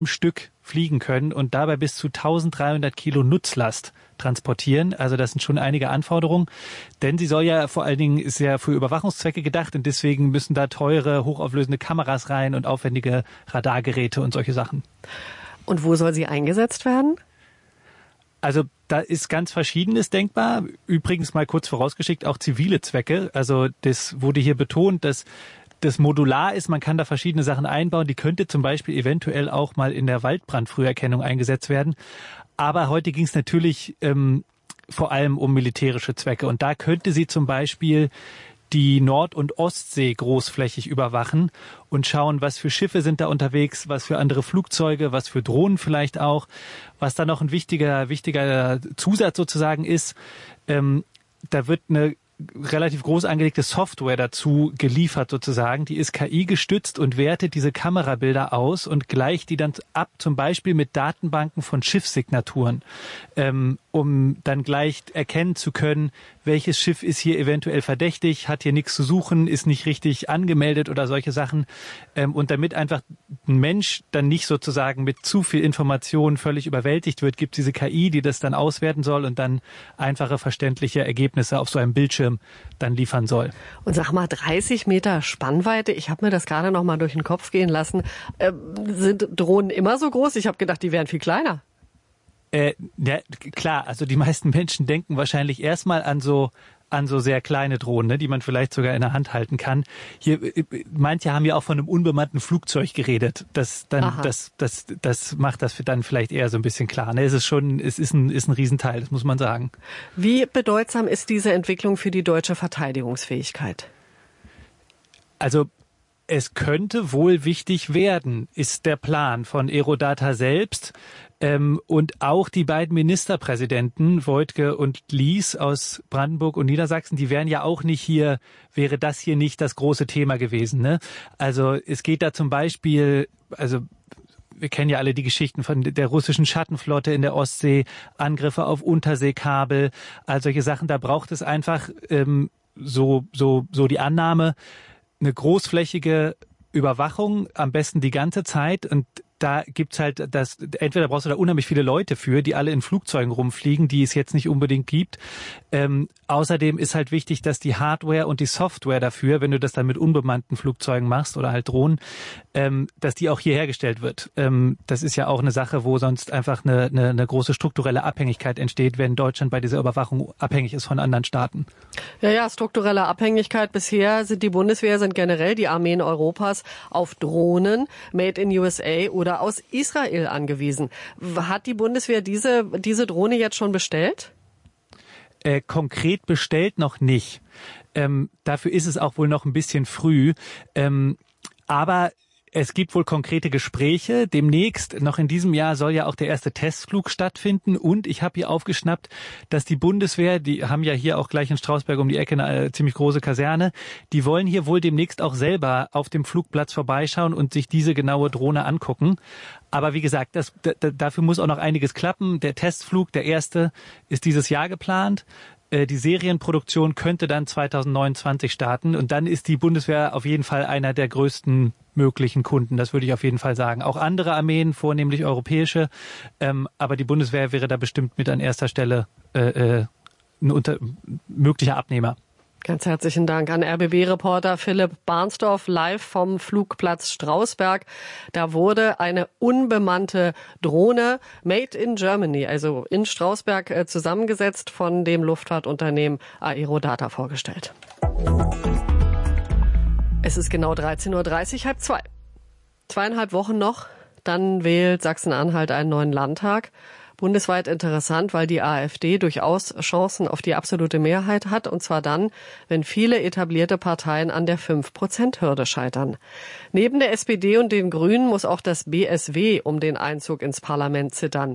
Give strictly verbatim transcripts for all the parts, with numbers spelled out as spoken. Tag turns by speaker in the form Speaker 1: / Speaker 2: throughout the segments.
Speaker 1: Stück fliegen können und dabei bis zu dreizehnhundert Kilo Nutzlast transportieren. Also das sind schon einige Anforderungen, denn sie soll ja vor allen Dingen, ist ja für Überwachungszwecke gedacht und deswegen müssen da teure, hochauflösende Kameras rein und aufwendige Radargeräte und solche Sachen.
Speaker 2: Und wo soll sie eingesetzt werden?
Speaker 1: Also da ist ganz Verschiedenes denkbar. Übrigens mal kurz vorausgeschickt, auch zivile Zwecke. Also das wurde hier betont, dass das modular ist, man kann da verschiedene Sachen einbauen. Die könnte zum Beispiel eventuell auch mal in der Waldbrandfrüherkennung eingesetzt werden. Aber heute ging es natürlich ähm, vor allem um militärische Zwecke. Und da könnte sie zum Beispiel die Nord- und Ostsee großflächig überwachen und schauen, was für Schiffe sind da unterwegs, was für andere Flugzeuge, was für Drohnen vielleicht auch. Was da noch ein wichtiger, wichtiger Zusatz sozusagen ist, ähm, da wird eine relativ groß angelegte Software dazu geliefert sozusagen. Die ist K I gestützt und wertet diese Kamerabilder aus und gleicht die dann ab, zum Beispiel mit Datenbanken von Schiffssignaturen, ähm, um dann gleich erkennen zu können, welches Schiff ist hier eventuell verdächtig, hat hier nichts zu suchen, ist nicht richtig angemeldet oder solche Sachen. Ähm, und damit einfach ein Mensch dann nicht sozusagen mit zu viel Information völlig überwältigt wird, gibt es diese K I, die das dann auswerten soll und dann einfache, verständliche Ergebnisse auf so einem Bildschirm dann liefern soll.
Speaker 2: Und sag mal, dreißig Meter Spannweite, ich habe mir das gerade noch mal durch den Kopf gehen lassen. Äh, sind Drohnen immer so groß? Ich habe gedacht, die wären viel kleiner.
Speaker 1: Äh, ja, klar, also die meisten Menschen denken wahrscheinlich erstmal an so an so sehr kleine Drohnen, ne, die man vielleicht sogar in der Hand halten kann. Hier, manche haben ja auch von einem unbemannten Flugzeug geredet. Das dann, das, das, das macht das dann vielleicht eher so ein bisschen klar. Ne, es ist schon, es ist ein, ist ein Riesenteil, das muss man sagen.
Speaker 2: Wie bedeutsam ist diese Entwicklung für die deutsche Verteidigungsfähigkeit?
Speaker 1: Also, es könnte wohl wichtig werden, ist der Plan von Aerodata selbst. Ähm, und auch die beiden Ministerpräsidenten, Woidke und Lies aus Brandenburg und Niedersachsen, die wären ja auch nicht hier, wäre das hier nicht das große Thema gewesen. Ne? Also es geht da zum Beispiel, also wir kennen ja alle die Geschichten von der russischen Schattenflotte in der Ostsee, Angriffe auf Unterseekabel, all solche Sachen. Da braucht es einfach ähm, so, so, so die Annahme, eine großflächige Überwachung, am besten die ganze Zeit. Und da gibt's halt das, entweder brauchst du da unheimlich viele Leute für, die alle in Flugzeugen rumfliegen, die es jetzt nicht unbedingt gibt. Ähm, außerdem ist halt wichtig, dass die Hardware und die Software dafür, wenn du das dann mit unbemannten Flugzeugen machst oder halt Drohnen, ähm, dass die auch hier hergestellt wird. Ähm, das ist ja auch eine Sache, wo sonst einfach eine, eine, eine große strukturelle Abhängigkeit entsteht, wenn Deutschland bei dieser Überwachung abhängig ist von anderen Staaten.
Speaker 2: Ja, ja, strukturelle Abhängigkeit. Bisher sind die Bundeswehr, sind generell die Armeen Europas auf Drohnen, made in U S A oder aus Israel angewiesen. Hat die Bundeswehr diese, diese Drohne jetzt schon bestellt?
Speaker 1: Äh, konkret bestellt noch nicht. Ähm, dafür ist es auch wohl noch ein bisschen früh. Ähm, aber es gibt wohl konkrete Gespräche. Demnächst, noch in diesem Jahr, soll ja auch der erste Testflug stattfinden. Und ich habe hier aufgeschnappt, dass die Bundeswehr, die haben ja hier auch gleich in Strausberg um die Ecke eine äh, ziemlich große Kaserne, die wollen hier wohl demnächst auch selber auf dem Flugplatz vorbeischauen und sich diese genaue Drohne angucken. Aber wie gesagt, das, d- dafür muss auch noch einiges klappen. Der Testflug, der erste, ist dieses Jahr geplant. Die Serienproduktion könnte dann zweitausendneunundzwanzig starten und dann ist die Bundeswehr auf jeden Fall einer der größten möglichen Kunden. Das würde ich auf jeden Fall sagen. Auch andere Armeen, vornehmlich europäische, ähm, aber die Bundeswehr wäre da bestimmt mit an erster Stelle äh, ein unter, möglicher Abnehmer.
Speaker 2: Ganz herzlichen Dank an R B B-Reporter Philipp Barnsdorf live vom Flugplatz Strausberg. Da wurde eine unbemannte Drohne made in Germany, also in Strausberg, zusammengesetzt von dem Luftfahrtunternehmen Aerodata vorgestellt. Es ist genau dreizehn Uhr dreißig, halb zwei. Zweieinhalb Wochen noch, dann wählt Sachsen-Anhalt einen neuen Landtag. Bundesweit interessant, weil die AfD durchaus Chancen auf die absolute Mehrheit hat, und zwar dann, wenn viele etablierte Parteien an der fünf Prozent Hürde scheitern. Neben der S P D und den Grünen muss auch das B S W um den Einzug ins Parlament zittern.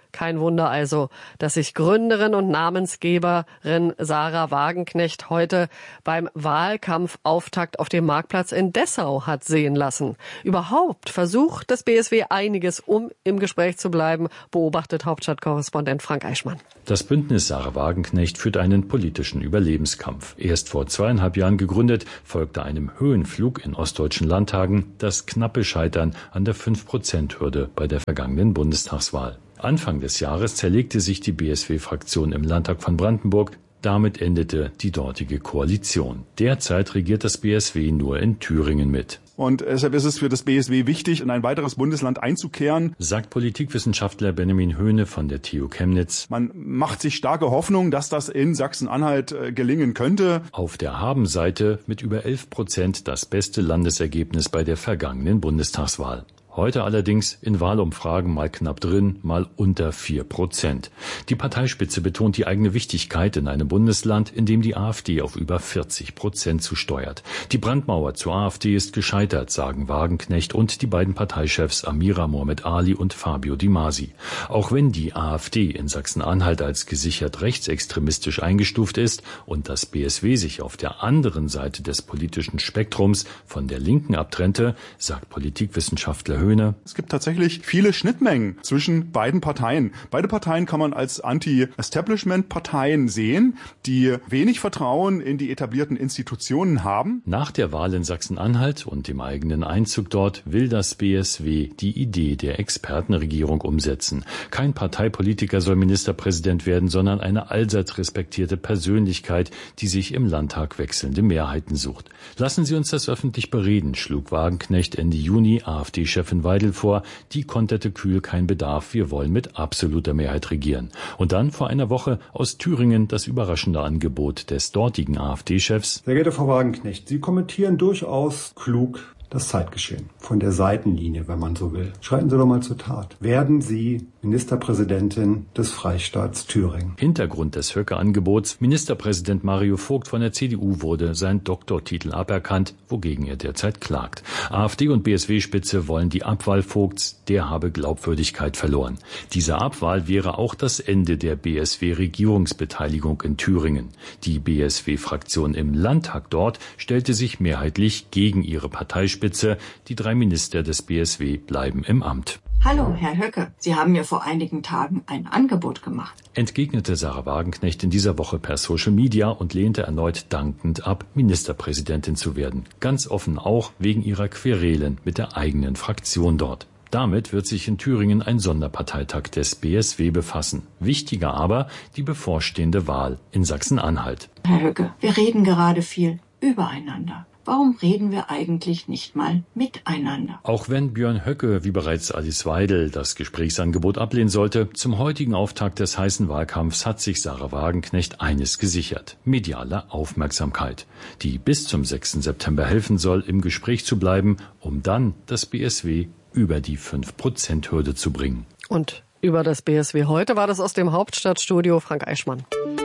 Speaker 2: Kein Wunder also, dass sich Gründerin und Namensgeberin Sarah Wagenknecht heute beim Wahlkampfauftakt auf dem Marktplatz in Dessau hat sehen lassen. Überhaupt versucht das B S W einiges, um im Gespräch zu bleiben, beobachtet Hauptstadtkorrespondent Frank Eichmann.
Speaker 3: Das Bündnis Sarah Wagenknecht führt einen politischen Überlebenskampf. Erst vor zweieinhalb Jahren gegründet, folgte einem Höhenflug in ostdeutschen Landtagen das knappe Scheitern an der fünf Prozent Hürde bei der vergangenen Bundestagswahl. Anfang des Jahres zerlegte sich die B S W-Fraktion im Landtag von Brandenburg. Damit endete die dortige Koalition. Derzeit regiert das B S W nur in Thüringen mit.
Speaker 4: Und deshalb ist es für das B S W wichtig, in ein weiteres Bundesland einzukehren,
Speaker 3: sagt Politikwissenschaftler Benjamin Höhne von der T U Chemnitz.
Speaker 4: Man macht sich starke Hoffnung, dass das in Sachsen-Anhalt äh, gelingen könnte.
Speaker 3: Auf der Haben-Seite mit über elf Prozent das beste Landesergebnis bei der vergangenen Bundestagswahl. Heute allerdings in Wahlumfragen mal knapp drin, mal unter vier Prozent. Die Parteispitze betont die eigene Wichtigkeit in einem Bundesland, in dem die AfD auf über vierzig Prozent zusteuert. Die Brandmauer zur AfD ist gescheitert, sagen Wagenknecht und die beiden Parteichefs Amira Mohamed Ali und Fabio Di Masi. Auch wenn die AfD in Sachsen-Anhalt als gesichert rechtsextremistisch eingestuft ist und das B S W sich auf der anderen Seite des politischen Spektrums von der Linken abtrennte, sagt Politikwissenschaftler Höhne.
Speaker 4: Es gibt tatsächlich viele Schnittmengen zwischen beiden Parteien. Beide Parteien kann man als Anti-Establishment-Parteien sehen, die wenig Vertrauen in die etablierten Institutionen haben.
Speaker 3: Nach der Wahl in Sachsen-Anhalt und dem eigenen Einzug dort will das B S W die Idee der Expertenregierung umsetzen. Kein Parteipolitiker soll Ministerpräsident werden, sondern eine allseits respektierte Persönlichkeit, die sich im Landtag wechselnde Mehrheiten sucht. Lassen Sie uns das öffentlich bereden, schlug Wagenknecht Ende Juni AfD-Chefin Weidel vor, die konterte kühl: kein Bedarf, wir wollen mit absoluter Mehrheit regieren. Und dann vor einer Woche aus Thüringen das überraschende Angebot des dortigen AfD-Chefs.
Speaker 5: Sehr geehrte Frau Wagenknecht, Sie kommentieren durchaus klug das Zeitgeschehen. Von der Seitenlinie, wenn man so will. Schreiten Sie doch mal zur Tat. Werden Sie Ministerpräsidentin des Freistaats Thüringen?
Speaker 3: Hintergrund des Höcke-Angebots: Ministerpräsident Mario Vogt von der C D U wurde sein Doktortitel aberkannt, wogegen er derzeit klagt. AfD und B S W-Spitze wollen die Abwahl Vogts, der habe Glaubwürdigkeit verloren. Diese Abwahl wäre auch das Ende der B S W-Regierungsbeteiligung in Thüringen. Die B S W-Fraktion im Landtag dort stellte sich mehrheitlich gegen ihre Parteispitze. Die drei Minister des B S W bleiben im Amt.
Speaker 6: Hallo, Herr Höcke. Sie haben mir vor einigen Tagen ein Angebot gemacht.
Speaker 3: Entgegnete Sarah Wagenknecht in dieser Woche per Social Media und lehnte erneut dankend ab, Ministerpräsidentin zu werden. Ganz offen auch wegen ihrer Querelen mit der eigenen Fraktion dort. Damit wird sich in Thüringen ein Sonderparteitag des B S W befassen. Wichtiger aber die bevorstehende Wahl in Sachsen-Anhalt.
Speaker 6: Herr Höcke, wir reden gerade viel übereinander. Warum reden wir eigentlich nicht mal miteinander?
Speaker 3: Auch wenn Björn Höcke, wie bereits Alice Weidel, das Gesprächsangebot ablehnen sollte, zum heutigen Auftakt des heißen Wahlkampfs hat sich Sarah Wagenknecht eines gesichert: mediale Aufmerksamkeit, die bis zum sechsten September helfen soll, im Gespräch zu bleiben, um dann das B S W über die fünf Prozent Hürde zu bringen.
Speaker 2: Und über das B S W heute war das aus dem Hauptstadtstudio Frank Eichmann.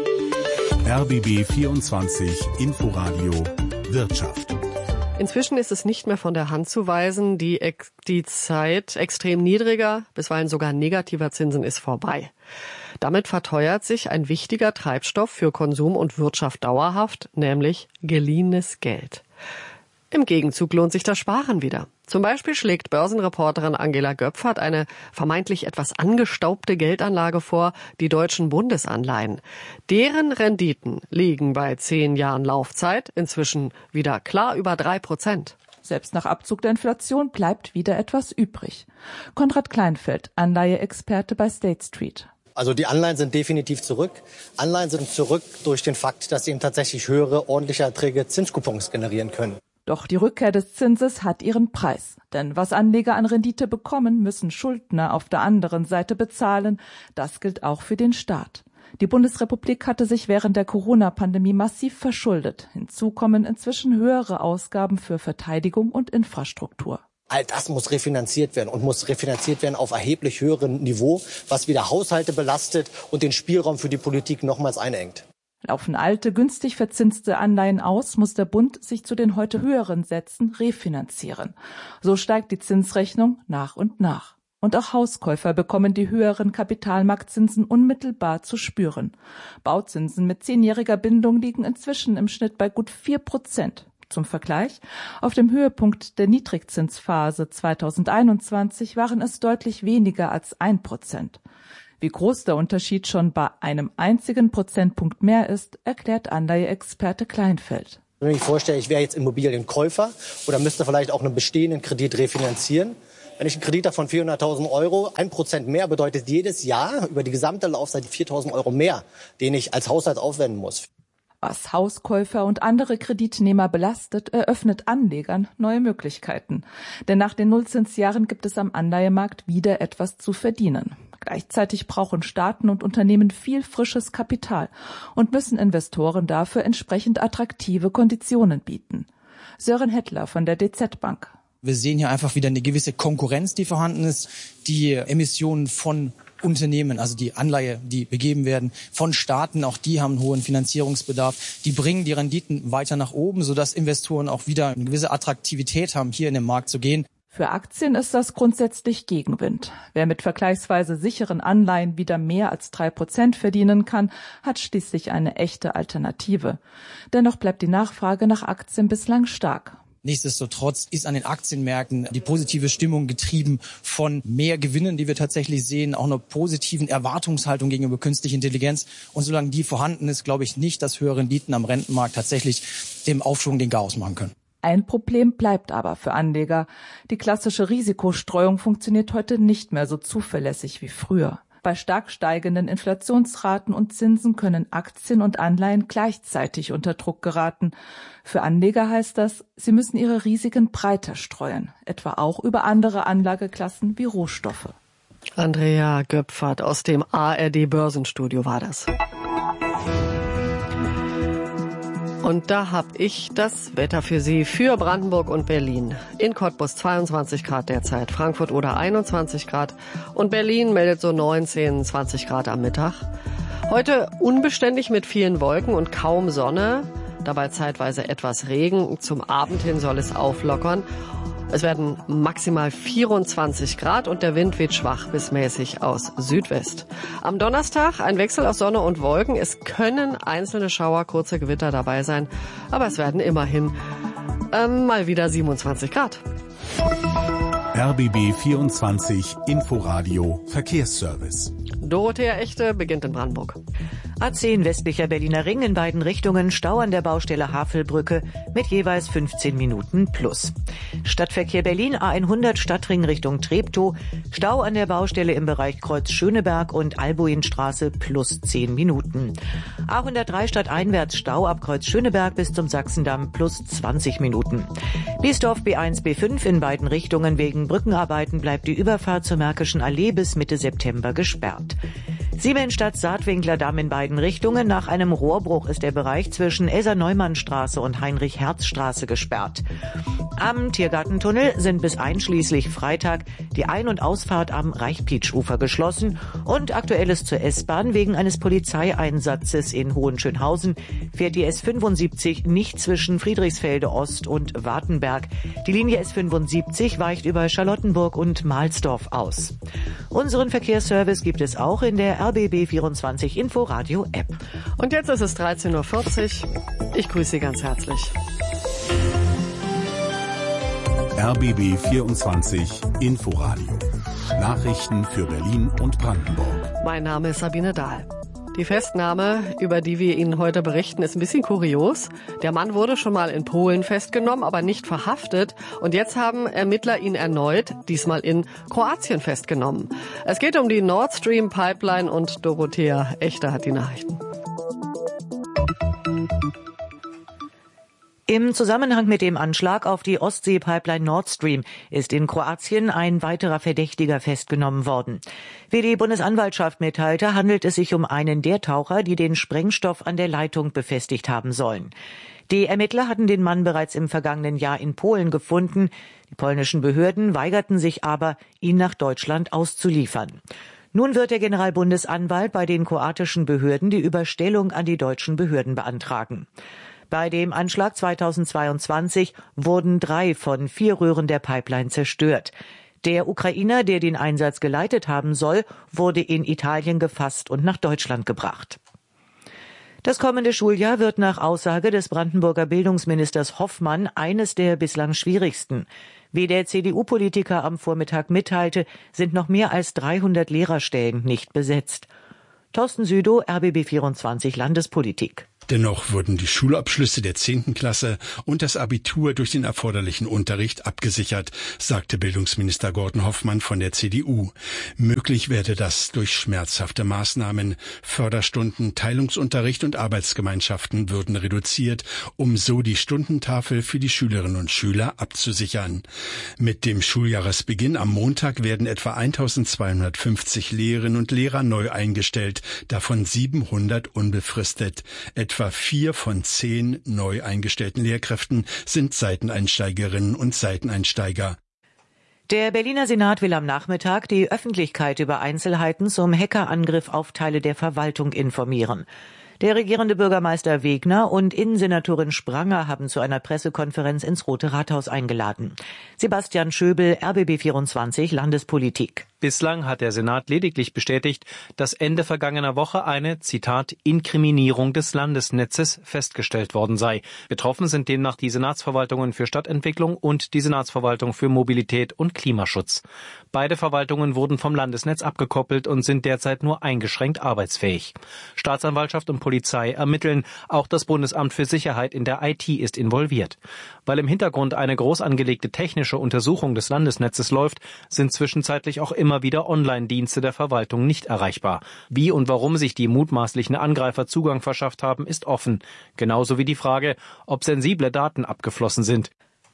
Speaker 7: R B B vierundzwanzig Inforadio Wirtschaft.
Speaker 2: Inzwischen ist es nicht mehr von der Hand zu weisen, die, die Zeit extrem niedriger, bisweilen sogar negativer Zinsen ist vorbei. Damit verteuert sich ein wichtiger Treibstoff für Konsum und Wirtschaft dauerhaft, nämlich geliehenes Geld. Im Gegenzug lohnt sich das Sparen wieder. Zum Beispiel schlägt Börsenreporterin Angela Göpfert eine vermeintlich etwas angestaubte Geldanlage vor, die deutschen Bundesanleihen. Deren Renditen liegen bei zehn Jahren Laufzeit inzwischen wieder klar über drei Prozent.
Speaker 8: Selbst nach Abzug der Inflation bleibt wieder etwas übrig. Konrad Kleinfeld, Anleiheexperte bei State Street.
Speaker 9: Also die Anleihen sind definitiv zurück. Anleihen sind zurück durch den Fakt, dass sie eben tatsächlich höhere, ordentliche Erträge Zinskupons generieren können.
Speaker 8: Doch die Rückkehr des Zinses hat ihren Preis. Denn was Anleger an Rendite bekommen, müssen Schuldner auf der anderen Seite bezahlen. Das gilt auch für den Staat. Die Bundesrepublik hatte sich während der Corona-Pandemie massiv verschuldet. Hinzu kommen inzwischen höhere Ausgaben für Verteidigung und Infrastruktur.
Speaker 9: All das muss refinanziert werden und muss refinanziert werden auf erheblich höherem Niveau, was wieder Haushalte belastet und den Spielraum für die Politik nochmals einengt.
Speaker 8: Laufen alte, günstig verzinste Anleihen aus, muss der Bund sich zu den heute höheren Sätzen refinanzieren. So steigt die Zinsrechnung nach und nach. Und auch Hauskäufer bekommen die höheren Kapitalmarktzinsen unmittelbar zu spüren. Bauzinsen mit zehnjähriger Bindung liegen inzwischen im Schnitt bei gut vier Prozent. Zum Vergleich, auf dem Höhepunkt der Niedrigzinsphase zweitausendeinundzwanzig waren es deutlich weniger als ein Prozent. Wie groß der Unterschied schon bei einem einzigen Prozentpunkt mehr ist, erklärt Anleiheexperte Kleinfeld.
Speaker 9: Wenn ich mir vorstelle, ich wäre jetzt Immobilienkäufer oder müsste vielleicht auch einen bestehenden Kredit refinanzieren. Wenn ich einen Kredit habe von vierhunderttausend Euro, ein Prozent mehr bedeutet jedes Jahr über die gesamte Laufzeit viertausend Euro mehr, den ich als Haushalt aufwenden muss.
Speaker 8: Was Hauskäufer und andere Kreditnehmer belastet, eröffnet Anlegern neue Möglichkeiten. Denn nach den Nullzinsjahren gibt es am Anleihemarkt wieder etwas zu verdienen. Gleichzeitig brauchen Staaten und Unternehmen viel frisches Kapital und müssen Investoren dafür entsprechend attraktive Konditionen bieten. Sören Hettler von der D Z Bank.
Speaker 10: Wir sehen hier einfach wieder eine gewisse Konkurrenz, die vorhanden ist. Die Emissionen von Unternehmen, also die Anleihe, die begeben werden, von Staaten, auch die haben einen hohen Finanzierungsbedarf. Die bringen die Renditen weiter nach oben, sodass Investoren auch wieder eine gewisse Attraktivität haben, hier in den Markt zu gehen.
Speaker 8: Für Aktien ist das grundsätzlich Gegenwind. Wer mit vergleichsweise sicheren Anleihen wieder mehr als drei Prozent verdienen kann, hat schließlich eine echte Alternative. Dennoch bleibt die Nachfrage nach Aktien bislang stark.
Speaker 10: Nichtsdestotrotz ist an den Aktienmärkten die positive Stimmung getrieben von mehr Gewinnen, die wir tatsächlich sehen, auch einer positiven Erwartungshaltung gegenüber künstlicher Intelligenz. Und solange die vorhanden ist, glaube ich nicht, dass höhere Renditen am Rentenmarkt tatsächlich dem Aufschwung den Garaus machen können.
Speaker 8: Ein Problem bleibt aber für Anleger. Die klassische Risikostreuung funktioniert heute nicht mehr so zuverlässig wie früher. Bei stark steigenden Inflationsraten und Zinsen können Aktien und Anleihen gleichzeitig unter Druck geraten. Für Anleger heißt das, sie müssen ihre Risiken breiter streuen, etwa auch über andere Anlageklassen wie Rohstoffe.
Speaker 2: Andrea Göpfert aus dem A R D-Börsenstudio war das. Und da habe ich das Wetter für Sie für Brandenburg und Berlin. In Cottbus zweiundzwanzig Grad derzeit, Frankfurt oder einundzwanzig Grad und Berlin meldet so neunzehn, zwanzig Grad am Mittag. Heute unbeständig mit vielen Wolken und kaum Sonne, dabei zeitweise etwas Regen. Zum Abend hin soll es auflockern. Es werden maximal vierundzwanzig Grad und der Wind weht schwach bis mäßig aus Südwest. Am Donnerstag ein Wechsel aus Sonne und Wolken. Es können einzelne Schauer, kurze Gewitter dabei sein, aber es werden immerhin ähm, mal wieder siebenundzwanzig Grad.
Speaker 7: R B B vierundzwanzig Inforadio Verkehrsservice.
Speaker 2: Dorothea Echte beginnt in Brandenburg.
Speaker 11: A zehn westlicher Berliner Ring in beiden Richtungen, Stau an der Baustelle Havelbrücke mit jeweils fünfzehn Minuten plus. Stadtverkehr Berlin A hundert Stadtring Richtung Treptow, Stau an der Baustelle im Bereich Kreuz Schöneberg und Albuinstraße plus zehn Minuten. A hundertdrei stadteinwärts Stau ab Kreuz Schöneberg bis zum Sachsendamm plus zwanzig Minuten. Biesdorf B eins B fünf in beiden Richtungen wegen Brückenarbeiten bleibt die Überfahrt zur Märkischen Allee bis Mitte September gesperrt. Siemensstadt-Saatwinkler Damm in beiden Richtungen. Nach einem Rohrbruch ist der Bereich zwischen Elsa-Neumann-Straße und Heinrich-Herz-Straße gesperrt. Am Tiergartentunnel sind bis einschließlich Freitag die Ein- und Ausfahrt am Reichpietsch-Ufer geschlossen und aktuelles zur S-Bahn. Wegen eines Polizeieinsatzes in Hohenschönhausen fährt die S fünfundsiebzig nicht zwischen Friedrichsfelde Ost und Wartenberg. Die Linie S fünfundsiebzig weicht über Charlottenburg und Mahlsdorf aus. Unseren Verkehrsservice gibt es auch in der R B B vierundzwanzig Inforadio App.
Speaker 2: Und jetzt ist es dreizehn Uhr vierzig. Ich grüße Sie ganz herzlich.
Speaker 7: R B B vierundzwanzig Inforadio. Nachrichten für Berlin und Brandenburg.
Speaker 2: Mein Name ist Sabine Dahl. Die Festnahme, über die wir Ihnen heute berichten, ist ein bisschen kurios. Der Mann wurde schon mal in Polen festgenommen, aber nicht verhaftet. Und jetzt haben Ermittler ihn erneut, diesmal in Kroatien, festgenommen. Es geht um die Nord Stream Pipeline und Dorothea Echte hat die Nachrichten.
Speaker 11: Im Zusammenhang mit dem Anschlag auf die Ostsee-Pipeline Nord Stream ist in Kroatien ein weiterer Verdächtiger festgenommen worden. Wie die Bundesanwaltschaft mitteilte, handelt es sich um einen der Taucher, die den Sprengstoff an der Leitung befestigt haben sollen. Die Ermittler hatten den Mann bereits im vergangenen Jahr in Polen gefunden. Die polnischen Behörden weigerten sich aber, ihn nach Deutschland auszuliefern. Nun wird der Generalbundesanwalt bei den kroatischen Behörden die Überstellung an die deutschen Behörden beantragen. Bei dem Anschlag zweitausendzweiundzwanzig wurden drei von vier Röhren der Pipeline zerstört. Der Ukrainer, der den Einsatz geleitet haben soll, wurde in Italien gefasst und nach Deutschland gebracht. Das kommende Schuljahr wird nach Aussage des Brandenburger Bildungsministers Hoffmann eines der bislang schwierigsten. Wie der C D U-Politiker am Vormittag mitteilte, sind noch mehr als dreihundert Lehrerstellen nicht besetzt. Thorsten Südow, R B B vierundzwanzig Landespolitik.
Speaker 12: Dennoch wurden die Schulabschlüsse der zehnten Klasse und das Abitur durch den erforderlichen Unterricht abgesichert, sagte Bildungsminister Gordon Hoffmann von der C D U. Möglich werde das durch schmerzhafte Maßnahmen. Förderstunden, Teilungsunterricht und Arbeitsgemeinschaften würden reduziert, um so die Stundentafel für die Schülerinnen und Schüler abzusichern. Mit dem Schuljahresbeginn am Montag werden etwa eintausendzweihundertfünfzig Lehrerinnen und Lehrer neu eingestellt, davon siebenhundert unbefristet. Etwa vier von zehn neu eingestellten Lehrkräften sind Seiteneinsteigerinnen und Seiteneinsteiger.
Speaker 11: Der Berliner Senat will am Nachmittag die Öffentlichkeit über Einzelheiten zum Hackerangriff auf Teile der Verwaltung informieren. Der regierende Bürgermeister Wegner und Innensenatorin Spranger haben zu einer Pressekonferenz ins Rote Rathaus eingeladen. Sebastian Schöbel, R B B vierundzwanzig Landespolitik.
Speaker 13: Bislang hat der Senat lediglich bestätigt, dass Ende vergangener Woche eine, Zitat, Inkriminierung des Landesnetzes festgestellt worden sei. Betroffen sind demnach die Senatsverwaltungen für Stadtentwicklung und die Senatsverwaltung für Mobilität und Klimaschutz. Beide Verwaltungen wurden vom Landesnetz abgekoppelt und sind derzeit nur eingeschränkt arbeitsfähig. Staatsanwaltschaft und Polizei ermitteln. Auch das Bundesamt für Sicherheit in der I T ist involviert. Weil im Hintergrund eine groß angelegte technische Untersuchung des Landesnetzes läuft, sind zwischenzeitlich auch immer wieder Online-Dienste der Verwaltung nicht erreichbar. Wie und warum sich die mutmaßlichen Angreifer Zugang verschafft haben, ist offen. Genauso wie die Frage, ob sensible Daten abgeflossen sind.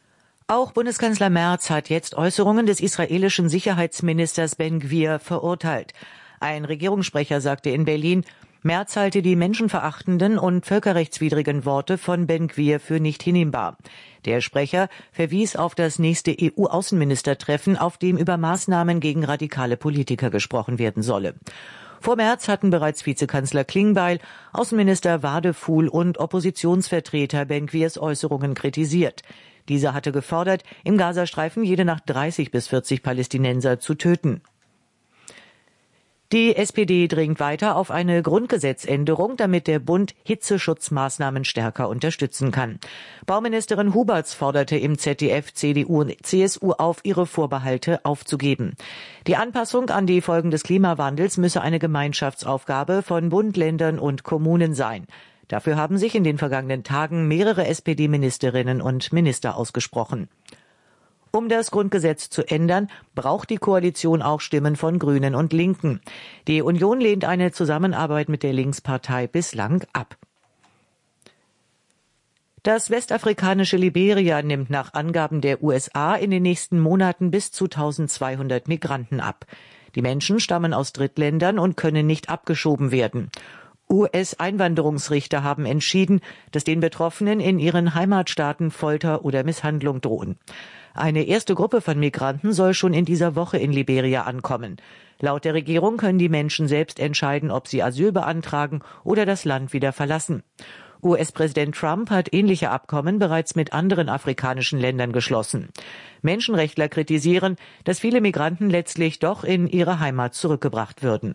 Speaker 11: Auch Bundeskanzler Merz hat jetzt Äußerungen des israelischen Sicherheitsministers Ben-Gvir verurteilt. Ein Regierungssprecher sagte in Berlin, Merz halte die menschenverachtenden und völkerrechtswidrigen Worte von Ben-Gvir für nicht hinnehmbar. Der Sprecher verwies auf das nächste E U-Außenministertreffen, auf dem über Maßnahmen gegen radikale Politiker gesprochen werden solle. Vor Merz hatten bereits Vizekanzler Klingbeil, Außenminister Wadefuhl und Oppositionsvertreter Ben-Gvirs Äußerungen kritisiert. Dieser hatte gefordert, im Gazastreifen jede Nacht dreißig bis vierzig Palästinenser zu töten. Die S P D dringt weiter auf eine Grundgesetzänderung, damit der Bund Hitzeschutzmaßnahmen stärker unterstützen kann. Bauministerin Huberts forderte im Z D F C D U und C S U auf, ihre Vorbehalte aufzugeben. Die Anpassung an die Folgen des Klimawandels müsse eine Gemeinschaftsaufgabe von Bund, Ländern und Kommunen sein. Dafür haben sich in den vergangenen Tagen mehrere S P D-Ministerinnen und Minister ausgesprochen. Um das Grundgesetz zu ändern, braucht die Koalition auch Stimmen von Grünen und Linken. Die Union lehnt eine Zusammenarbeit mit der Linkspartei bislang ab. Das westafrikanische Liberia nimmt nach Angaben der U S A in den nächsten Monaten bis zu eintausendzweihundert Migranten ab. Die Menschen stammen aus Drittländern und können nicht abgeschoben werden. U S-Einwanderungsrichter haben entschieden, dass den Betroffenen in ihren Heimatstaaten Folter oder Misshandlung drohen. Eine erste Gruppe von Migranten soll schon in dieser Woche in Liberia ankommen. Laut der Regierung können die Menschen selbst entscheiden, ob sie Asyl beantragen oder das Land wieder verlassen. U S-Präsident Trump hat ähnliche Abkommen bereits mit anderen afrikanischen Ländern geschlossen. Menschenrechtler kritisieren, dass viele Migranten letztlich doch in ihre Heimat zurückgebracht würden.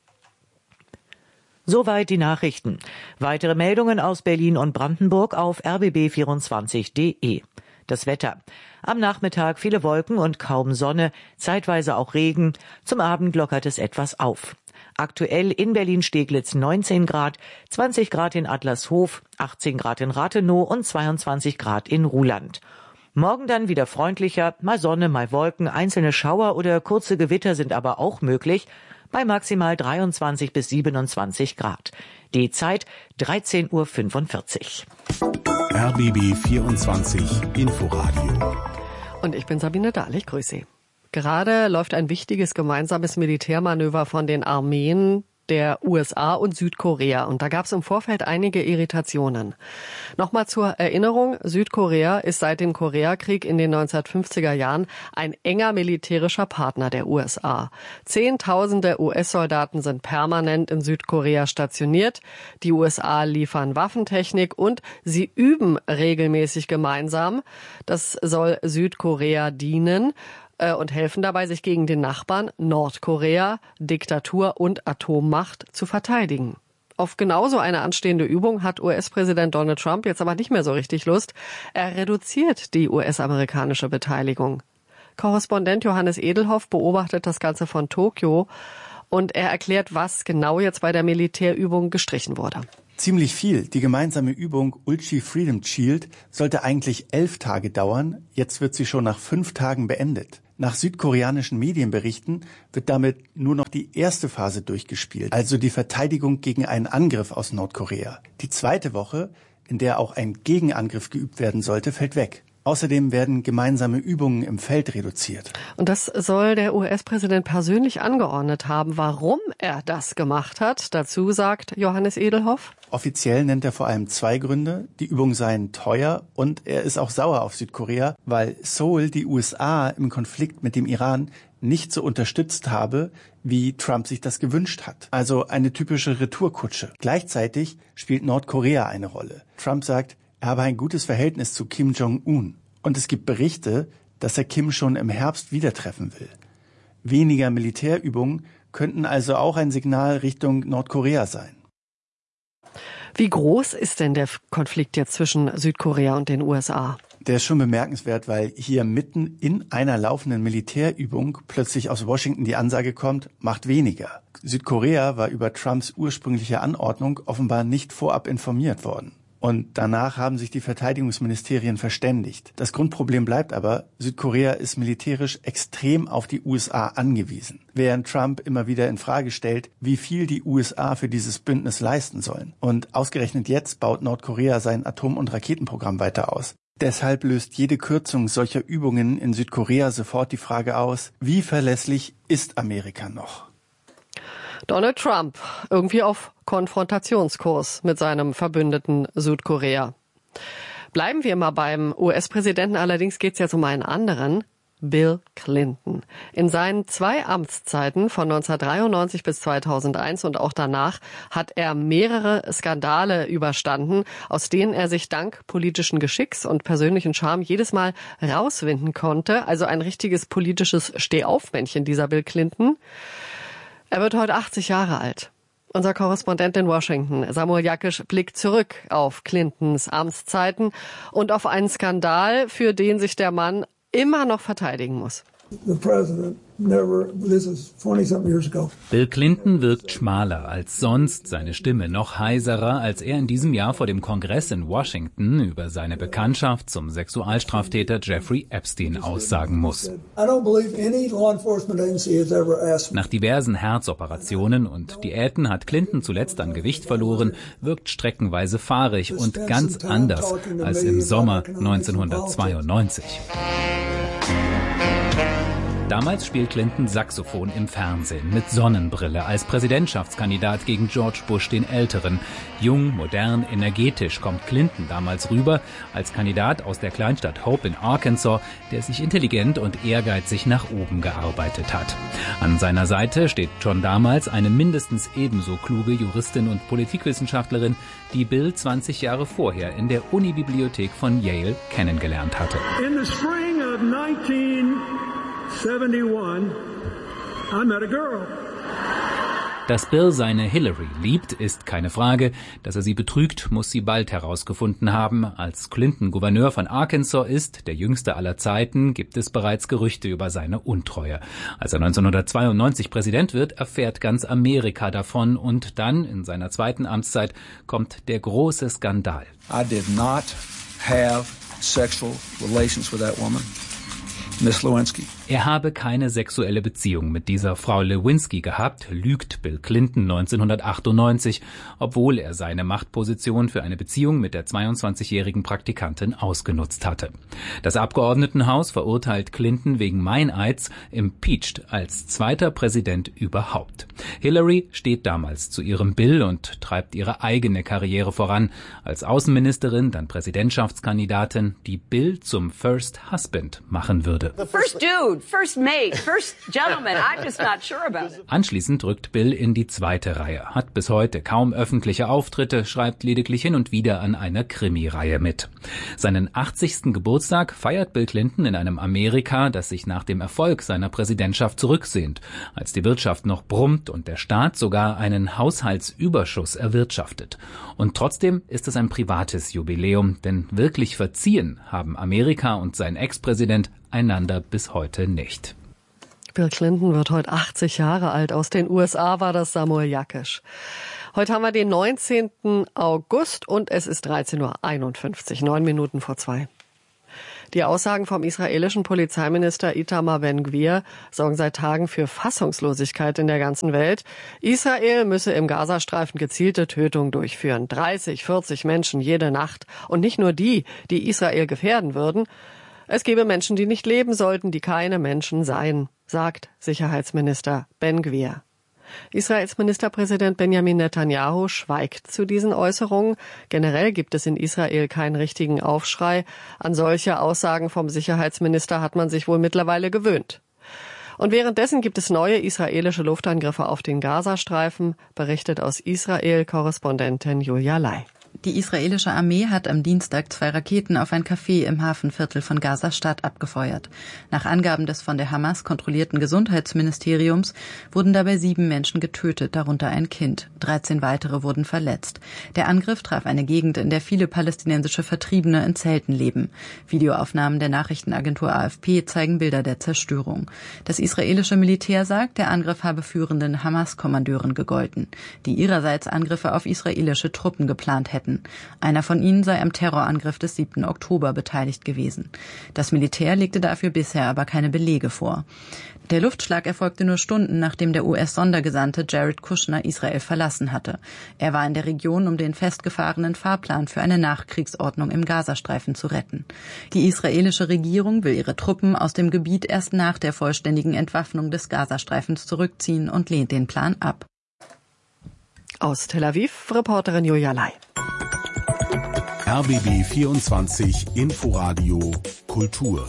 Speaker 11: Soweit die Nachrichten. Weitere Meldungen aus Berlin und Brandenburg auf r b b vierundzwanzig punkt d e. Das Wetter. Am Nachmittag viele Wolken und kaum Sonne, zeitweise auch Regen. Zum Abend lockert es etwas auf. Aktuell in Berlin-Steglitz neunzehn Grad, zwanzig Grad in Adlershof, achtzehn Grad in Rathenow und zweiundzwanzig Grad in Ruhland. Morgen dann wieder freundlicher, mal Sonne, mal Wolken, einzelne Schauer oder kurze Gewitter sind aber auch möglich, bei maximal dreiundzwanzig bis siebenundzwanzig Grad. Die Zeit dreizehn Uhr fünfundvierzig.
Speaker 7: R B B vierundzwanzig Inforadio.
Speaker 2: Und ich bin Sabine Dahl, ich grüße Sie. Gerade läuft ein wichtiges gemeinsames Militärmanöver von den Armeen der U S A und Südkorea. Und da gab es im Vorfeld einige Irritationen. Nochmal zur Erinnerung, Südkorea ist seit dem Koreakrieg in den neunzehnhundertfünfziger Jahren ein enger militärischer Partner der U S A. Zehntausende U S-Soldaten sind permanent in Südkorea stationiert. Die U S A liefern Waffentechnik und sie üben regelmäßig gemeinsam. Das soll Südkorea dienen. äh, und helfen dabei, sich gegen den Nachbarn Nordkorea, Diktatur und Atommacht zu verteidigen. Auf genauso eine anstehende Übung hat U S-Präsident Donald Trump jetzt aber nicht mehr so richtig Lust. Er reduziert die U S-amerikanische Beteiligung. Korrespondent Johannes Edelhoff beobachtet das Ganze von Tokio und er erklärt, was genau jetzt bei der Militärübung gestrichen wurde.
Speaker 14: Ziemlich viel. Die gemeinsame Übung Ulchi Freedom Shield sollte eigentlich elf Tage dauern. Jetzt wird sie schon nach fünf Tagen beendet. Nach südkoreanischen Medienberichten wird damit nur noch die erste Phase durchgespielt, also die Verteidigung gegen einen Angriff aus Nordkorea. Die zweite Woche, in der auch ein Gegenangriff geübt werden sollte, fällt weg. Außerdem werden gemeinsame Übungen im Feld reduziert.
Speaker 2: Und das soll der U S-Präsident persönlich angeordnet haben. Warum er das gemacht hat, dazu sagt Johannes Edelhoff.
Speaker 14: Offiziell nennt er vor allem zwei Gründe. Die Übungen seien teuer und er ist auch sauer auf Südkorea, weil Seoul die U S A im Konflikt mit dem Iran nicht so unterstützt habe, wie Trump sich das gewünscht hat. Also eine typische Retourkutsche. Gleichzeitig spielt Nordkorea eine Rolle. Trump sagt, er habe ein gutes Verhältnis zu Kim Jong-un. Und es gibt Berichte, dass er Kim schon im Herbst wieder treffen will. Weniger Militärübungen könnten also auch ein Signal Richtung Nordkorea sein.
Speaker 2: Wie groß ist denn der Konflikt jetzt zwischen Südkorea und den U S A?
Speaker 14: Der ist schon bemerkenswert, weil hier mitten in einer laufenden Militärübung plötzlich aus Washington die Ansage kommt, macht weniger. Südkorea war über Trumps ursprüngliche Anordnung offenbar nicht vorab informiert worden. Und danach haben sich die Verteidigungsministerien verständigt. Das Grundproblem bleibt aber, Südkorea ist militärisch extrem auf die U S A angewiesen. Während Trump immer wieder in Frage stellt, wie viel die U S A für dieses Bündnis leisten sollen. Und ausgerechnet jetzt baut Nordkorea sein Atom- und Raketenprogramm weiter aus. Deshalb löst jede Kürzung solcher Übungen in Südkorea sofort die Frage aus, wie verlässlich ist Amerika noch?
Speaker 2: Donald Trump irgendwie auf Konfrontationskurs mit seinem Verbündeten Südkorea. Bleiben wir mal beim U S-Präsidenten, allerdings geht es jetzt um einen anderen, Bill Clinton. In seinen zwei Amtszeiten von neunzehnhundertdreiundneunzig bis zweitausendeins und auch danach hat er mehrere Skandale überstanden, aus denen er sich dank politischen Geschicks und persönlichen Charme jedes Mal rauswinden konnte. Also ein richtiges politisches Stehaufmännchen, dieser Bill Clinton. Er wird heute achtzig Jahre alt. Unser Korrespondent in Washington, Samuel Jakisch, blickt zurück auf Clintons Amtszeiten und auf einen Skandal, für den sich der Mann immer noch verteidigen muss.
Speaker 15: The president never, this is twenty-something years ago.
Speaker 16: Bill Clinton wirkt schmaler als sonst, seine Stimme noch heiserer, als er in diesem Jahr vor dem Kongress in Washington über seine Bekanntschaft zum Sexualstraftäter Jeffrey Epstein aussagen muss. Nach diversen Herzoperationen und Diäten hat Clinton zuletzt an Gewicht verloren, wirkt streckenweise fahrig und ganz anders als im Sommer neunzehnhundertzweiundneunzig. Damals spielt Clinton Saxophon im Fernsehen mit Sonnenbrille als Präsidentschaftskandidat gegen George Bush den Älteren. Jung, modern, energetisch kommt Clinton damals rüber als Kandidat aus der Kleinstadt Hope in Arkansas, der sich intelligent und ehrgeizig nach oben gearbeitet hat. An seiner Seite steht schon damals eine mindestens ebenso kluge Juristin und Politikwissenschaftlerin, die Bill zwanzig Jahre vorher in der Unibibliothek von Yale kennengelernt hatte.
Speaker 15: In the spring of nineteen seventy-one, I met a girl.
Speaker 16: Dass Bill seine Hillary liebt, ist keine Frage. Dass er sie betrügt, muss sie bald herausgefunden haben. Als Clinton Gouverneur von Arkansas ist, der jüngste aller Zeiten, gibt es bereits Gerüchte über seine Untreue. Als er neunzehnhundertzweiundneunzig Präsident wird, erfährt ganz Amerika davon und dann, in seiner zweiten Amtszeit, kommt der große Skandal.
Speaker 17: I did not have sexual relations with that woman. Miss Lewinsky.
Speaker 16: Er habe keine sexuelle Beziehung mit dieser Frau Lewinsky gehabt, lügt Bill Clinton neunzehnhundertachtundneunzig, obwohl er seine Machtposition für eine Beziehung mit der zweiundzwanzigjährigen Praktikantin ausgenutzt hatte. Das Abgeordnetenhaus verurteilt Clinton wegen Meineids, impeached als zweiter Präsident überhaupt. Hillary steht damals zu ihrem Bill und treibt ihre eigene Karriere voran. Als Außenministerin, dann Präsidentschaftskandidatin, die Bill zum First Husband machen würde.
Speaker 18: First dude, first mate, first gentleman, I'm just not sure about it.
Speaker 16: Anschließend rückt Bill in die zweite Reihe, hat bis heute kaum öffentliche Auftritte, schreibt lediglich hin und wieder an einer Krimireihe mit. Seinen achtzigsten Geburtstag feiert Bill Clinton in einem Amerika, das sich nach dem Erfolg seiner Präsidentschaft zurücksehnt, als die Wirtschaft noch brummt und der Staat sogar einen Haushaltsüberschuss erwirtschaftet. Und trotzdem ist es ein privates Jubiläum, denn wirklich verziehen haben Amerika und sein Ex-Präsident einander bis heute nicht.
Speaker 2: Bill Clinton wird heute achtzig Jahre alt. Aus den U S A war das Samuel Jakisch. Heute haben wir den neunzehnten August und es ist dreizehn Uhr einundfünfzig, neun Minuten vor zwei. Die Aussagen vom israelischen Polizeiminister Itamar Ben-Gvir sorgen seit Tagen für Fassungslosigkeit in der ganzen Welt. Israel müsse im Gazastreifen gezielte Tötungen durchführen. dreißig, vierzig Menschen jede Nacht. Und nicht nur die, die Israel gefährden würden. Es gebe Menschen, die nicht leben sollten, die keine Menschen seien, sagt Sicherheitsminister Ben-Gvir. Israels Ministerpräsident Benjamin Netanyahu schweigt zu diesen Äußerungen. Generell gibt es in Israel keinen richtigen Aufschrei. An solche Aussagen vom Sicherheitsminister hat man sich wohl mittlerweile gewöhnt. Und währenddessen gibt es neue israelische Luftangriffe auf den Gazastreifen, berichtet aus Israel Korrespondentin Julia Lai.
Speaker 19: Die israelische Armee hat am Dienstag zwei Raketen auf ein Café im Hafenviertel von Gaza-Stadt abgefeuert. Nach Angaben des von der Hamas kontrollierten Gesundheitsministeriums wurden dabei sieben Menschen getötet, darunter ein Kind. dreizehn weitere wurden verletzt. Der Angriff traf eine Gegend, in der viele palästinensische Vertriebene in Zelten leben. Videoaufnahmen der Nachrichtenagentur A F P zeigen Bilder der Zerstörung. Das israelische Militär sagt, der Angriff habe führenden Hamas-Kommandeuren gegolten, die ihrerseits Angriffe auf israelische Truppen geplant hätten. Einer von ihnen sei am Terrorangriff des siebten Oktober beteiligt gewesen. Das Militär legte dafür bisher aber keine Belege vor. Der Luftschlag erfolgte nur Stunden, nachdem der U S-Sondergesandte Jared Kushner Israel verlassen hatte. Er war in der Region, um den festgefahrenen Fahrplan für eine Nachkriegsordnung im Gazastreifen zu retten. Die israelische Regierung will ihre Truppen aus dem Gebiet erst nach der vollständigen Entwaffnung des Gazastreifens zurückziehen und lehnt den Plan ab.
Speaker 2: Aus Tel Aviv, Reporterin Julia Lai.
Speaker 7: R B B vierundzwanzig Inforadio Kultur.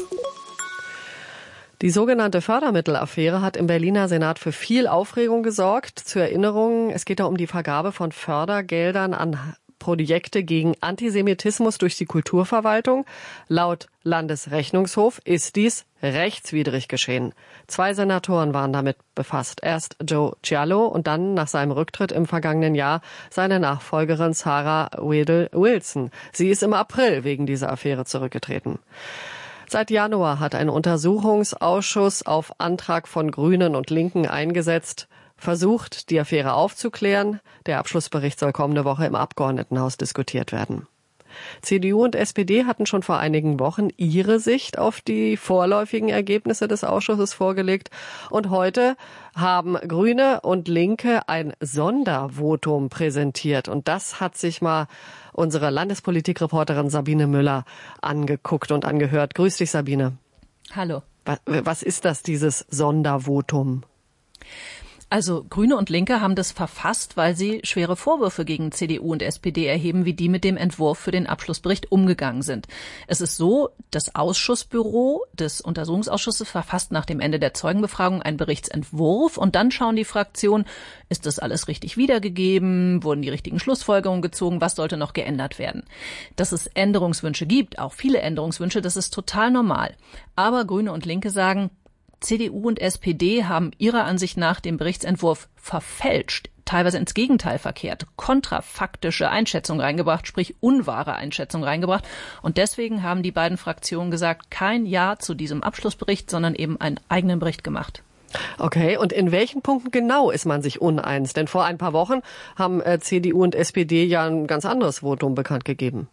Speaker 2: Die sogenannte Fördermittelaffäre hat im Berliner Senat für viel Aufregung gesorgt. Zur Erinnerung, es geht da um die Vergabe von Fördergeldern an Projekte gegen Antisemitismus durch die Kulturverwaltung. Laut Landesrechnungshof ist dies rechtswidrig geschehen. Zwei Senatoren waren damit befasst. Erst Joe Cialo und dann nach seinem Rücktritt im vergangenen Jahr seine Nachfolgerin Sarah Wedel-Wilson. Sie ist im April wegen dieser Affäre zurückgetreten. Seit Januar hat ein Untersuchungsausschuss auf Antrag von Grünen und Linken eingesetzt, versucht, die Affäre aufzuklären. Der Abschlussbericht soll kommende Woche im Abgeordnetenhaus diskutiert werden. C D U und S P D hatten schon vor einigen Wochen ihre Sicht auf die vorläufigen Ergebnisse des Ausschusses vorgelegt. Und heute haben Grüne und Linke ein Sondervotum präsentiert. Und das hat sich mal unsere Landespolitikreporterin Sabine Müller angeguckt und angehört. Grüß dich, Sabine.
Speaker 20: Hallo.
Speaker 2: Was ist das, dieses Sondervotum?
Speaker 20: Also Grüne und Linke haben das verfasst, weil sie schwere Vorwürfe gegen C D U und S P D erheben, wie die mit dem Entwurf für den Abschlussbericht umgegangen sind. Es ist so, das Ausschussbüro des Untersuchungsausschusses verfasst nach dem Ende der Zeugenbefragung einen Berichtsentwurf und dann schauen die Fraktionen, ist das alles richtig wiedergegeben, wurden die richtigen Schlussfolgerungen gezogen, was sollte noch geändert werden. Dass es Änderungswünsche gibt, auch viele Änderungswünsche, das ist total normal. Aber Grüne und Linke sagen, C D U und S P D haben ihrer Ansicht nach den Berichtsentwurf verfälscht, teilweise ins Gegenteil verkehrt, kontrafaktische Einschätzungen reingebracht, sprich unwahre Einschätzungen reingebracht. Und deswegen haben die beiden Fraktionen gesagt, kein Ja zu diesem Abschlussbericht, sondern eben einen eigenen Bericht gemacht.
Speaker 2: Okay, und in welchen Punkten genau ist man sich uneins? Denn vor ein paar Wochen haben C D U und S P D ja ein ganz anderes Votum bekannt gegeben.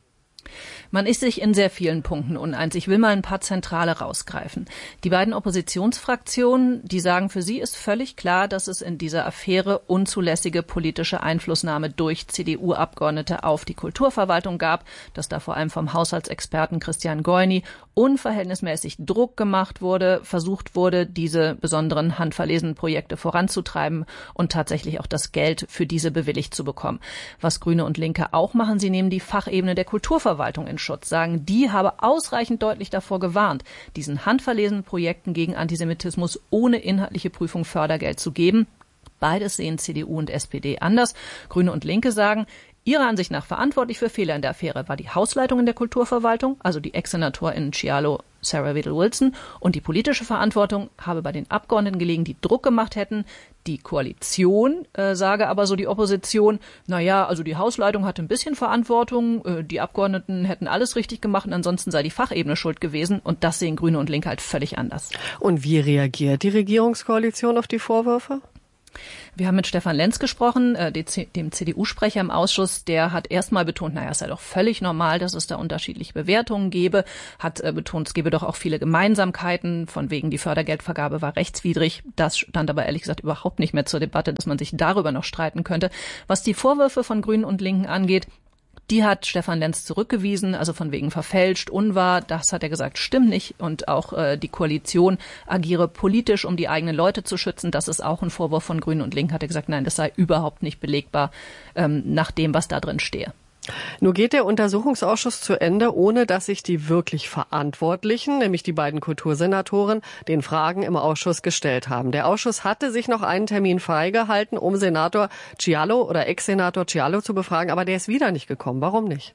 Speaker 20: Man ist sich in sehr vielen Punkten uneins. Ich will mal ein paar zentrale rausgreifen. Die beiden Oppositionsfraktionen, die sagen, für sie ist völlig klar, dass es in dieser Affäre unzulässige politische Einflussnahme durch C D U-Abgeordnete auf die Kulturverwaltung gab, dass da vor allem vom Haushaltsexperten Christian Goyni unverhältnismäßig Druck gemacht wurde, versucht wurde, diese besonderen handverlesenen Projekte voranzutreiben und tatsächlich auch das Geld für diese bewilligt zu bekommen. Was Grüne und Linke auch machen, sie nehmen die Fachebene der Kulturverwaltung in Schutz, sagen, die habe ausreichend deutlich davor gewarnt, diesen handverlesenen Projekten gegen Antisemitismus ohne inhaltliche Prüfung Fördergeld zu geben. Beides sehen C D U und S P D anders. Grüne und Linke sagen, ihrer Ansicht nach verantwortlich für Fehler in der Affäre war die Hausleitung in der Kulturverwaltung, also die Ex-Senatorin Cialo, Sarah Whittle-Wilson, und die politische Verantwortung habe bei den Abgeordneten gelegen, die Druck gemacht hätten. Die Koalition äh, sage aber so die Opposition, naja, also die Hausleitung hatte ein bisschen Verantwortung, äh, die Abgeordneten hätten alles richtig gemacht und ansonsten sei die Fachebene schuld gewesen, und das sehen Grüne und Linke halt völlig anders.
Speaker 2: Und wie reagiert die Regierungskoalition auf die Vorwürfe?
Speaker 20: Wir haben mit Stefan Lenz gesprochen, äh, dem C D U-Sprecher im Ausschuss. Der hat erstmal betont, naja, es sei doch völlig normal, dass es da unterschiedliche Bewertungen gebe, hat äh, betont, es gebe doch auch viele Gemeinsamkeiten, von wegen die Fördergeldvergabe war rechtswidrig. Das stand aber ehrlich gesagt überhaupt nicht mehr zur Debatte, dass man sich darüber noch streiten könnte. Was die Vorwürfe von Grünen und Linken angeht, die hat Stefan Lenz zurückgewiesen, also von wegen verfälscht, unwahr. Das hat er gesagt, stimmt nicht. Und auch äh, die Koalition agiere politisch, um die eigenen Leute zu schützen. Das ist auch ein Vorwurf von Grünen und Linken. Hat er gesagt, nein, das sei überhaupt nicht belegbar ähm, nach dem, was da drin stehe.
Speaker 2: Nur geht der Untersuchungsausschuss zu Ende, ohne dass sich die wirklich Verantwortlichen, nämlich die beiden Kultursenatoren, den Fragen im Ausschuss gestellt haben. Der Ausschuss hatte sich noch einen Termin freigehalten, um Senator Cialo oder Ex-Senator Cialo zu befragen, aber der ist wieder nicht gekommen. Warum nicht?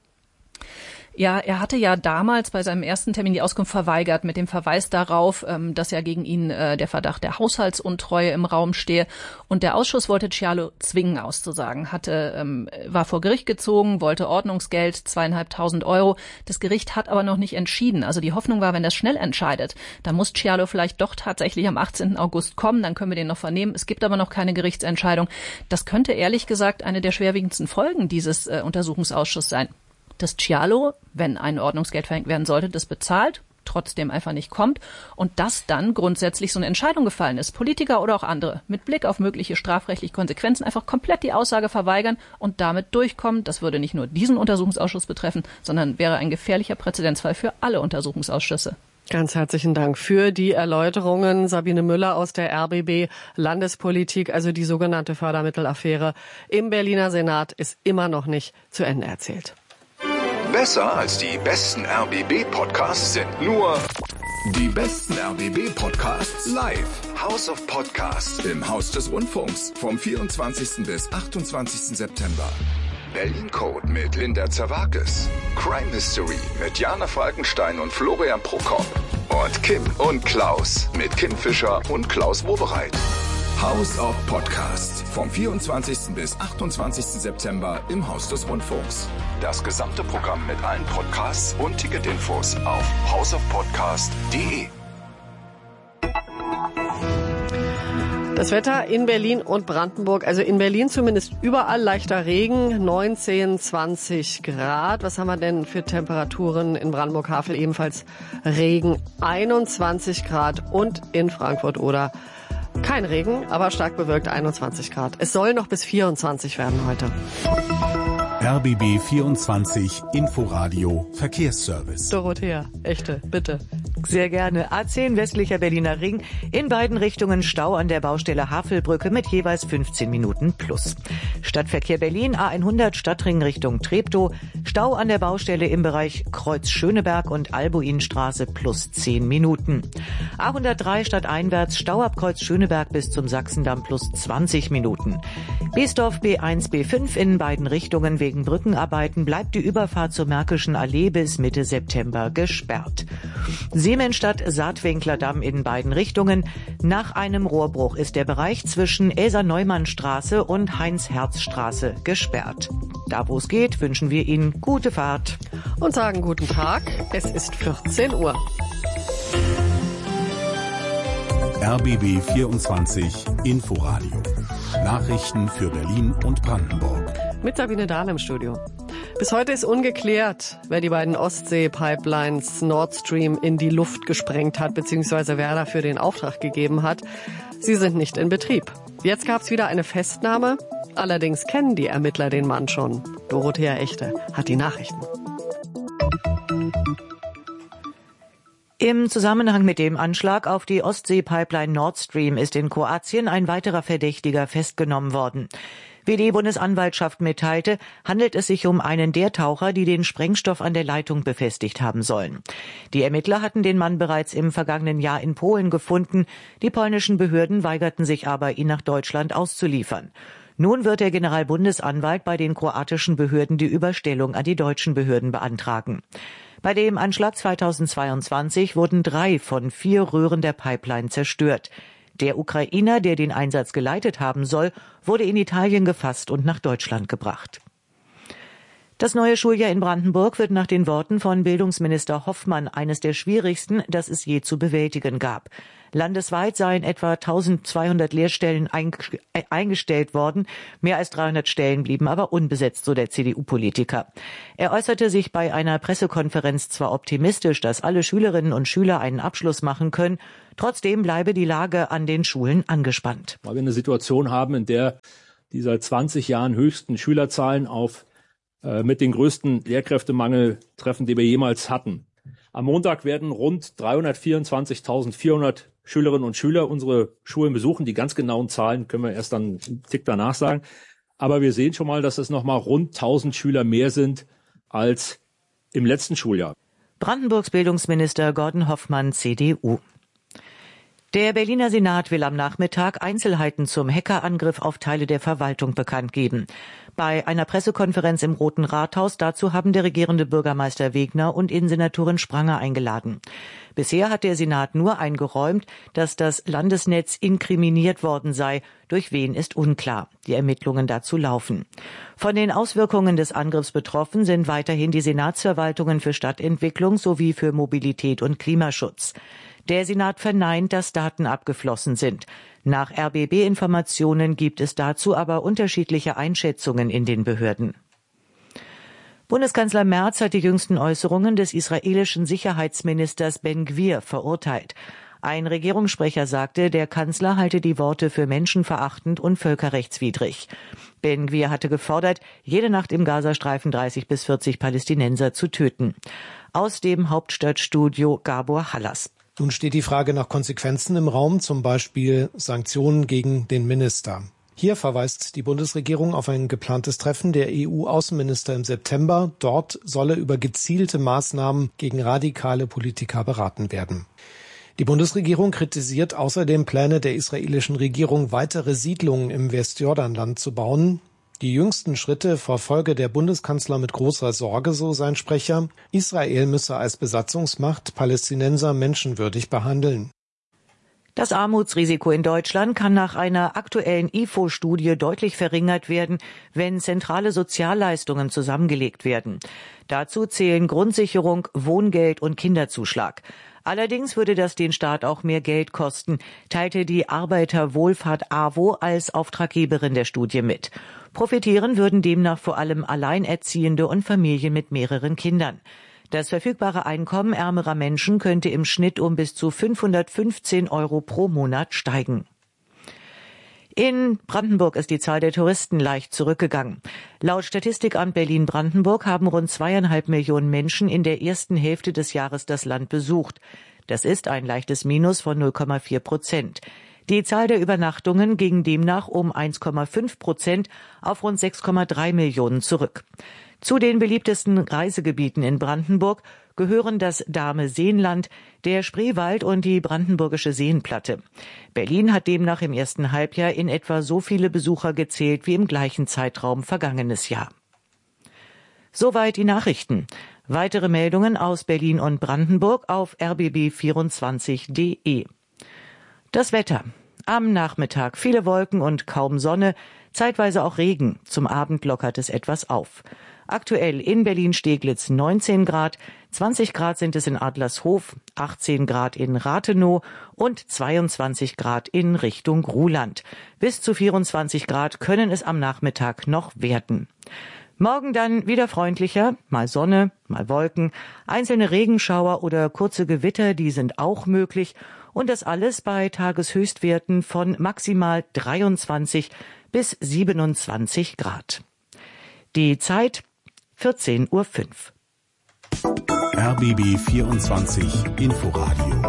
Speaker 20: Ja, er hatte ja damals bei seinem ersten Termin die Auskunft verweigert mit dem Verweis darauf, dass ja gegen ihn der Verdacht der Haushaltsuntreue im Raum stehe. Und der Ausschuss wollte Cialo zwingen auszusagen, hatte, war vor Gericht gezogen, wollte Ordnungsgeld, zweieinhalbtausend Euro. Das Gericht hat aber noch nicht entschieden. Also die Hoffnung war, wenn das schnell entscheidet, dann muss Cialo vielleicht doch tatsächlich am achtzehnten August kommen, dann können wir den noch vernehmen. Es gibt aber noch keine Gerichtsentscheidung. Das könnte ehrlich gesagt eine der schwerwiegendsten Folgen dieses Untersuchungsausschusses sein. Dass Cialo, wenn ein Ordnungsgeld verhängt werden sollte, das bezahlt, trotzdem einfach nicht kommt und dass dann grundsätzlich so eine Entscheidung gefallen ist, Politiker oder auch andere, mit Blick auf mögliche strafrechtliche Konsequenzen einfach komplett die Aussage verweigern und damit durchkommen. Das würde nicht nur diesen Untersuchungsausschuss betreffen, sondern wäre ein gefährlicher Präzedenzfall für alle Untersuchungsausschüsse.
Speaker 2: Ganz herzlichen Dank für die Erläuterungen. Sabine Müller aus der R B B Landespolitik, also die sogenannte Fördermittelaffäre im Berliner Senat, ist immer noch nicht zu Ende erzählt.
Speaker 21: Besser als die besten R B B-Podcasts sind nur die besten R B B-Podcasts live. House of Podcasts im Haus des Rundfunks vom vierundzwanzigsten bis achtundzwanzigsten September. Berlin Code mit Linda Zerwakis. Crime Mystery mit Jana Falkenstein und Florian Prokop. Und Kim und Klaus mit Kim Fischer und Klaus Wobereit. House of Podcasts vom vierundzwanzigsten bis achtundzwanzigsten September im Haus des Rundfunks. Das gesamte Programm mit allen Podcasts und Ticketinfos auf houseofpodcast punkt de.
Speaker 2: Das Wetter in Berlin und Brandenburg, also in Berlin zumindest überall leichter Regen, neunzehn, zwanzig Grad. Was haben wir denn für Temperaturen in Brandenburg-Havel? Ebenfalls Regen, einundzwanzig Grad, und in Frankfurt oder kein Regen, aber stark bewölkt, einundzwanzig Grad. Es soll noch bis vierundzwanzig werden heute.
Speaker 7: R B B vierundzwanzig Inforadio Verkehrsservice.
Speaker 2: Dorothea, echte, bitte.
Speaker 11: Sehr gerne. A zehn westlicher Berliner Ring, in beiden Richtungen Stau an der Baustelle Havelbrücke mit jeweils fünfzehn Minuten plus. Stadtverkehr Berlin, A hundert Stadtring Richtung Treptow, Stau an der Baustelle im Bereich Kreuz Schöneberg und Albuinstraße plus zehn Minuten. A hundertdrei stadteinwärts, Stau ab Kreuz Schöneberg bis zum Sachsendamm plus zwanzig Minuten. Biesdorf B eins, B fünf in beiden Richtungen wegen Brückenarbeiten bleibt die Überfahrt zur Märkischen Allee bis Mitte September gesperrt. Siemensstadt Saatwinkler-Damm in beiden Richtungen. Nach einem Rohrbruch ist der Bereich zwischen Elsa-Neumann-Straße und Heinz-Herz-Straße gesperrt. Da, wo es geht, wünschen wir Ihnen gute Fahrt.
Speaker 2: Und sagen guten Tag. Es ist vierzehn Uhr.
Speaker 7: R B B vierundzwanzig Inforadio. Nachrichten für Berlin und Brandenburg.
Speaker 2: Mit Sabine Dahl im Studio. Bis heute ist ungeklärt, wer die beiden Ostsee-Pipelines Nord Stream in die Luft gesprengt hat, beziehungsweise wer dafür den Auftrag gegeben hat. Sie sind nicht in Betrieb. Jetzt gab es wieder eine Festnahme. Allerdings kennen die Ermittler den Mann schon. Dorothea Echte hat die Nachrichten.
Speaker 11: Im Zusammenhang mit dem Anschlag auf die Ostsee-Pipeline Nord Stream ist in Kroatien ein weiterer Verdächtiger festgenommen worden. Wie die Bundesanwaltschaft mitteilte, handelt es sich um einen der Taucher, die den Sprengstoff an der Leitung befestigt haben sollen. Die Ermittler hatten den Mann bereits im vergangenen Jahr in Polen gefunden. Die polnischen Behörden weigerten sich aber, ihn nach Deutschland auszuliefern. Nun wird der Generalbundesanwalt bei den kroatischen Behörden die Überstellung an die deutschen Behörden beantragen. Bei dem Anschlag zweitausendzweiundzwanzig wurden drei von vier Röhren der Pipeline zerstört. Der Ukrainer, der den Einsatz geleitet haben soll, wurde in Italien gefasst und nach Deutschland gebracht. Das neue Schuljahr in Brandenburg wird nach den Worten von Bildungsminister Hoffmann eines der schwierigsten, das es je zu bewältigen gab. Landesweit seien etwa eintausendzweihundert Lehrstellen eingestellt worden. Mehr als dreihundert Stellen blieben aber unbesetzt, so der C D U-Politiker. Er äußerte sich bei einer Pressekonferenz zwar optimistisch, dass alle Schülerinnen und Schüler einen Abschluss machen können. Trotzdem bleibe die Lage an den Schulen angespannt.
Speaker 1: Weil wir eine Situation haben, in der die seit zwanzig Jahren höchsten Schülerzahlen auf äh, mit den größten Lehrkräftemangel treffen, die wir jemals hatten. Am Montag werden rund dreihundertvierundzwanzigtausendvierhundert Schülerinnen und Schüler unsere Schulen besuchen. Die ganz genauen Zahlen können wir erst dann einen Tick danach sagen. Aber wir sehen schon mal, dass es nochmal rund tausend Schüler mehr sind als im letzten Schuljahr.
Speaker 11: Brandenburgs Bildungsminister Gordon Hoffmann, C D U. Der Berliner Senat will am Nachmittag Einzelheiten zum Hackerangriff auf Teile der Verwaltung bekannt geben. Bei einer Pressekonferenz im Roten Rathaus dazu haben der regierende Bürgermeister Wegner und Innensenatorin Spranger eingeladen. Bisher hat der Senat nur eingeräumt, dass das Landesnetz inkriminiert worden sei. Durch wen ist unklar. Die Ermittlungen dazu laufen. Von den Auswirkungen des Angriffs betroffen sind weiterhin die Senatsverwaltungen für Stadtentwicklung sowie für Mobilität und Klimaschutz. Der Senat verneint, dass Daten abgeflossen sind. Nach R B B-Informationen gibt es dazu aber unterschiedliche Einschätzungen in den Behörden. Bundeskanzler Merz hat die jüngsten Äußerungen des israelischen Sicherheitsministers Ben-Gvir verurteilt. Ein Regierungssprecher sagte, der Kanzler halte die Worte für menschenverachtend und völkerrechtswidrig. Ben-Gvir hatte gefordert, jede Nacht im Gazastreifen dreißig bis vierzig Palästinenser zu töten. Aus dem Hauptstadtstudio Gabor Hallas.
Speaker 22: Nun steht die Frage nach Konsequenzen im Raum, zum Beispiel Sanktionen gegen den Minister. Hier verweist die Bundesregierung auf ein geplantes Treffen der E U-Außenminister im September. Dort solle über gezielte Maßnahmen gegen radikale Politiker beraten werden. Die Bundesregierung kritisiert außerdem Pläne der israelischen Regierung, weitere Siedlungen im Westjordanland zu bauen. Die jüngsten Schritte verfolge der Bundeskanzler mit großer Sorge, so sein Sprecher. Israel müsse als Besatzungsmacht Palästinenser menschenwürdig behandeln.
Speaker 11: Das Armutsrisiko in Deutschland kann nach einer aktuellen I F O-Studie deutlich verringert werden, wenn zentrale Sozialleistungen zusammengelegt werden. Dazu zählen Grundsicherung, Wohngeld und Kinderzuschlag. Allerdings würde das den Staat auch mehr Geld kosten, teilte die Arbeiterwohlfahrt A W O als Auftraggeberin der Studie mit. Profitieren würden demnach vor allem Alleinerziehende und Familien mit mehreren Kindern. Das verfügbare Einkommen ärmerer Menschen könnte im Schnitt um bis zu fünfhundertfünfzehn Euro pro Monat steigen. In Brandenburg ist die Zahl der Touristen leicht zurückgegangen. Laut Statistikamt Berlin-Brandenburg haben rund zweieinhalb Millionen Menschen in der ersten Hälfte des Jahres das Land besucht. Das ist ein leichtes Minus von null Komma vier Prozent. Die Zahl der Übernachtungen ging demnach um eins Komma fünf Prozent auf rund sechs Komma drei Millionen zurück. Zu den beliebtesten Reisegebieten in Brandenburg gehören das Dahme-Seenland, der Spreewald und die Brandenburgische Seenplatte. Berlin hat demnach im ersten Halbjahr in etwa so viele Besucher gezählt wie im gleichen Zeitraum vergangenes Jahr. Soweit die Nachrichten. Weitere Meldungen aus Berlin und Brandenburg auf r b b vierundzwanzig punkt d e. Das Wetter. Am Nachmittag viele Wolken und kaum Sonne, zeitweise auch Regen. Zum Abend lockert es etwas auf. Aktuell in Berlin-Steglitz neunzehn Grad, zwanzig Grad sind es in Adlershof, achtzehn Grad in Rathenow und zweiundzwanzig Grad in Richtung Ruhland. Bis zu vierundzwanzig Grad können es am Nachmittag noch werden. Morgen dann wieder freundlicher, mal Sonne, mal Wolken, einzelne Regenschauer oder kurze Gewitter, die sind auch möglich. Und das alles bei Tageshöchstwerten von maximal dreiundzwanzig bis siebenundzwanzig Grad. Die Zeit vierzehn Uhr fünf.
Speaker 7: R B B vierundzwanzig Inforadio.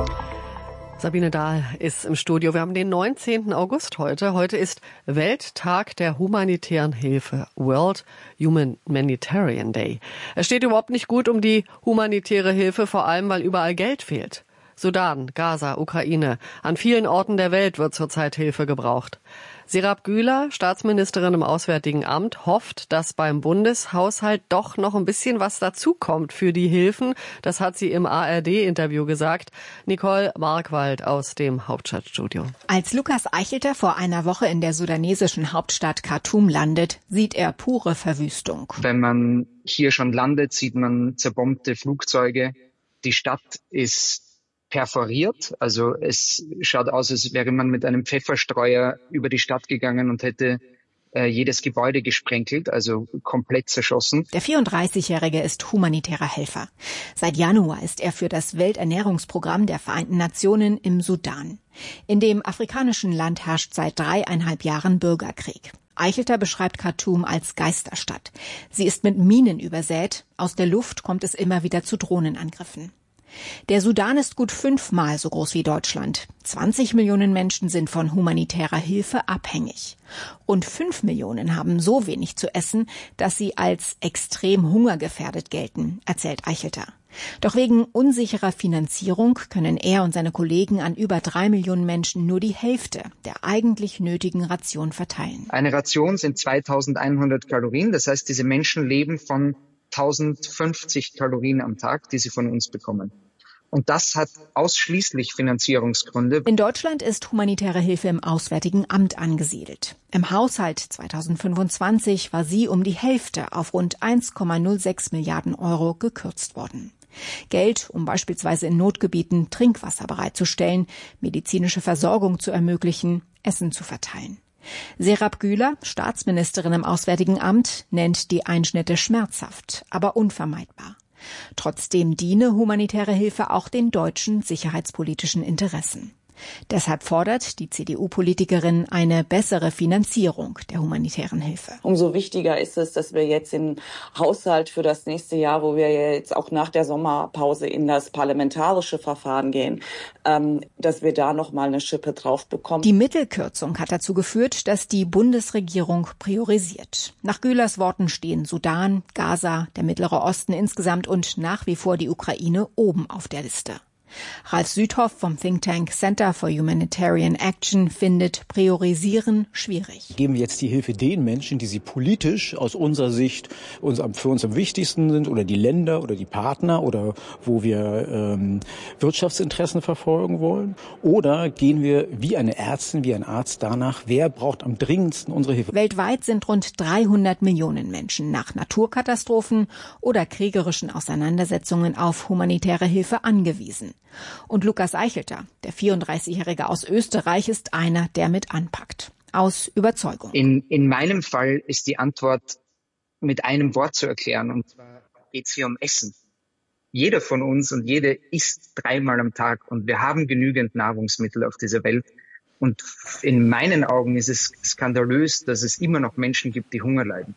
Speaker 2: Sabine Dahl ist im Studio. Wir haben den neunzehnten August heute. Heute ist Welttag der humanitären Hilfe, World Humanitarian Day. Es steht überhaupt nicht gut um die humanitäre Hilfe, vor allem weil überall Geld fehlt. Sudan, Gaza, Ukraine. An vielen Orten der Welt wird zurzeit Hilfe gebraucht. Serap Güler, Staatsministerin im Auswärtigen Amt, hofft, dass beim Bundeshaushalt doch noch ein bisschen was dazukommt für die Hilfen. Das hat sie im A R D-Interview gesagt. Nicole Markwald aus dem Hauptstadtstudio.
Speaker 4: Als Lukas Eichelter vor einer Woche in der sudanesischen Hauptstadt Khartoum landet, sieht er pure Verwüstung.
Speaker 5: Wenn man hier schon landet, sieht man zerbombte Flugzeuge. Die Stadt ist perforiert, also es schaut aus, als wäre man mit einem Pfefferstreuer über die Stadt gegangen und hätte äh, jedes Gebäude gesprenkelt, also komplett zerschossen.
Speaker 4: Der vierunddreißigjährige ist humanitärer Helfer. Seit Januar ist er für das Welternährungsprogramm der Vereinten Nationen im Sudan. In dem afrikanischen Land herrscht seit dreieinhalb Jahren Bürgerkrieg. Eichelter beschreibt Khartoum als Geisterstadt. Sie ist mit Minen übersät, aus der Luft kommt es immer wieder zu Drohnenangriffen. Der Sudan ist gut fünfmal so groß wie Deutschland. zwanzig Millionen Menschen sind von humanitärer Hilfe abhängig. Rund fünf Millionen haben so wenig zu essen, dass sie als extrem hungergefährdet gelten, erzählt Eichelter. Doch wegen unsicherer Finanzierung können er und seine Kollegen an über drei Millionen Menschen nur die Hälfte der eigentlich nötigen Ration verteilen.
Speaker 5: Eine Ration sind zweitausendeinhundert Kalorien. Das heißt, diese Menschen leben von tausendfünfzig Kalorien am Tag, die sie von uns bekommen. Und das hat ausschließlich Finanzierungsgründe.
Speaker 4: In Deutschland ist humanitäre Hilfe im Auswärtigen Amt angesiedelt. Im Haushalt zweitausendfünfundzwanzig war sie um die Hälfte auf rund eins Komma null sechs Milliarden Euro gekürzt worden. Geld, um beispielsweise in Notgebieten Trinkwasser bereitzustellen, medizinische Versorgung zu ermöglichen, Essen zu verteilen. Serap Güler, Staatsministerin im Auswärtigen Amt, nennt die Einschnitte schmerzhaft, aber unvermeidbar. Trotzdem diene humanitäre Hilfe auch den deutschen sicherheitspolitischen Interessen. Deshalb fordert die C D U-Politikerin eine bessere Finanzierung der humanitären Hilfe.
Speaker 23: Umso wichtiger ist es, dass wir jetzt im Haushalt für das nächste Jahr, wo wir jetzt auch nach der Sommerpause in das parlamentarische Verfahren gehen, ähm, dass wir da noch mal eine Schippe drauf bekommen.
Speaker 4: Die Mittelkürzung hat dazu geführt, dass die Bundesregierung priorisiert. Nach Gülers Worten stehen Sudan, Gaza, der Mittlere Osten insgesamt und nach wie vor die Ukraine oben auf der Liste. Ralf Südhoff vom Think Tank Center for Humanitarian Action findet Priorisieren schwierig.
Speaker 24: Geben wir jetzt die Hilfe den Menschen, die sie politisch aus unserer Sicht uns, für uns am wichtigsten sind, oder die Länder oder die Partner oder wo wir ähm, Wirtschaftsinteressen verfolgen wollen? Oder gehen wir wie eine Ärztin, wie ein Arzt danach, wer braucht am dringendsten unsere Hilfe?
Speaker 4: Weltweit sind rund dreihundert Millionen Menschen nach Naturkatastrophen oder kriegerischen Auseinandersetzungen auf humanitäre Hilfe angewiesen. Und Lukas Eichelter, der vierunddreißigjährige aus Österreich, ist einer, der mit anpackt. Aus Überzeugung.
Speaker 5: In, in meinem Fall ist die Antwort mit einem Wort zu erklären. Und zwar geht es hier um Essen. Jeder von uns und jede isst dreimal am Tag. Und wir haben genügend Nahrungsmittel auf dieser Welt. Und in meinen Augen ist es skandalös, dass es immer noch Menschen gibt, die Hunger leiden.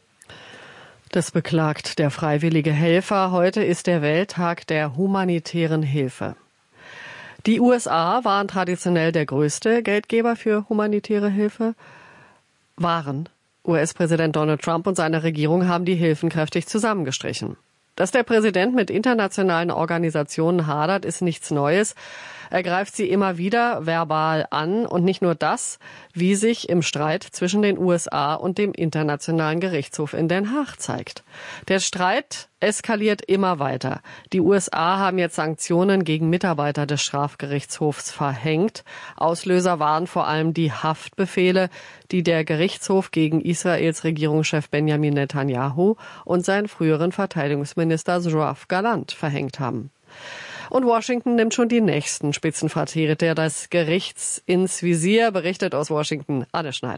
Speaker 2: Das beklagt der freiwillige Helfer. Heute ist der Welttag der humanitären Hilfe. Die U S A waren traditionell der größte Geldgeber für humanitäre Hilfe. Waren. U S-Präsident Donald Trump und seine Regierung haben die Hilfen kräftig zusammengestrichen. Dass der Präsident mit internationalen Organisationen hadert, ist nichts Neues. Er greift sie immer wieder verbal an und nicht nur das, wie sich im Streit zwischen den U S A und dem Internationalen Gerichtshof in Den Haag zeigt. Der Streit eskaliert immer weiter. Die U S A haben jetzt Sanktionen gegen Mitarbeiter des Strafgerichtshofs verhängt. Auslöser waren vor allem die Haftbefehle, die der Gerichtshof gegen Israels Regierungschef Benjamin Netanyahu und seinen früheren Verteidigungsminister Yoav Gallant verhängt haben. Und Washington nimmt schon die nächsten Spitzenvertreter des Gerichts ins Visier, berichtet aus Washington Anne Schneider.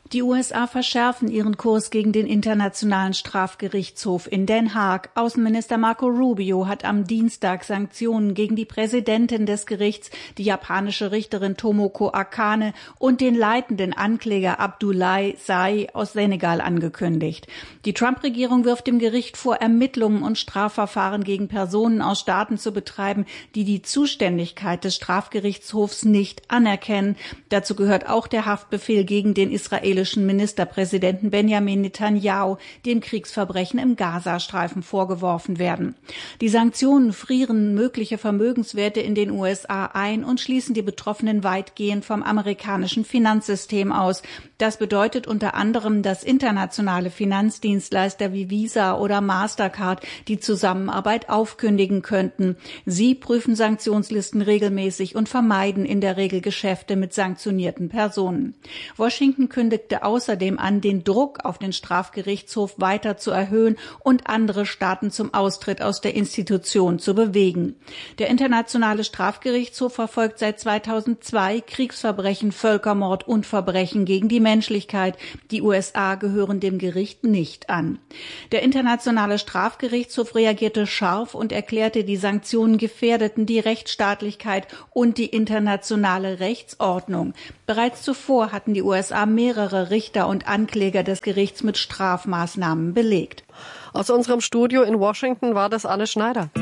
Speaker 3: Die U S A verschärfen ihren Kurs gegen den Internationalen Strafgerichtshof in Den Haag. Außenminister Marco Rubio hat am Dienstag Sanktionen gegen die Präsidentin des Gerichts, die japanische Richterin Tomoko Akane, und den leitenden Ankläger Abdoulaye Sai aus Senegal angekündigt. Die Trump-Regierung wirft dem Gericht vor, Ermittlungen und Strafverfahren gegen Personen aus Staaten zu betreiben, die die Zuständigkeit des Strafgerichtshofs nicht anerkennen. Dazu gehört auch der Haftbefehl gegen den israelischen Ministerpräsidenten Benjamin Netanyahu, dem Kriegsverbrechen im Gazastreifen vorgeworfen werden. Die Sanktionen frieren mögliche Vermögenswerte in den U S A ein und schließen die Betroffenen weitgehend vom amerikanischen Finanzsystem aus. Das bedeutet unter anderem, dass internationale Finanzdienstleister wie Visa oder Mastercard die Zusammenarbeit aufkündigen könnten. Sie prüfen Sanktionslisten regelmäßig und vermeiden in der Regel Geschäfte mit sanktionierten Personen. Washington kündigt außerdem an, den Druck auf den Strafgerichtshof weiter zu erhöhen und andere Staaten zum Austritt aus der Institution zu bewegen. Der Internationale Strafgerichtshof verfolgt seit zweitausendzwei Kriegsverbrechen, Völkermord und Verbrechen gegen die Menschlichkeit. Die U S A gehören dem Gericht nicht an. Der Internationale Strafgerichtshof reagierte scharf und erklärte, die Sanktionen gefährdeten die Rechtsstaatlichkeit und die internationale Rechtsordnung. Bereits zuvor hatten die U S A mehrere Richter und Ankläger des Gerichts mit Strafmaßnahmen belegt.
Speaker 2: Aus unserem Studio in Washington war das Anne Schneider.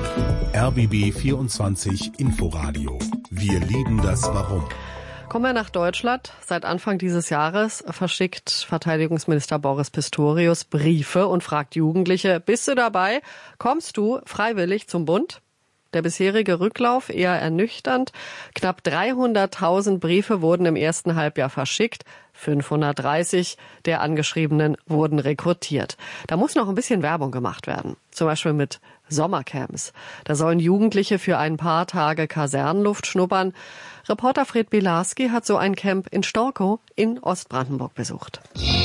Speaker 7: R B B vierundzwanzig Inforadio. Wir lieben das Warum.
Speaker 2: Kommen wir nach Deutschland. Seit Anfang dieses Jahres verschickt Verteidigungsminister Boris Pistorius Briefe und fragt Jugendliche, bist du dabei? Kommst du freiwillig zum Bund? Der bisherige Rücklauf eher ernüchternd. Knapp dreihunderttausend Briefe wurden im ersten Halbjahr verschickt. fünfhundertdreißig der Angeschriebenen wurden rekrutiert. Da muss noch ein bisschen Werbung gemacht werden. Zum Beispiel mit Sommercamps. Da sollen Jugendliche für ein paar Tage Kasernenluft schnuppern. Reporter Fred Bilarski hat so ein Camp in Storkow in Ostbrandenburg besucht.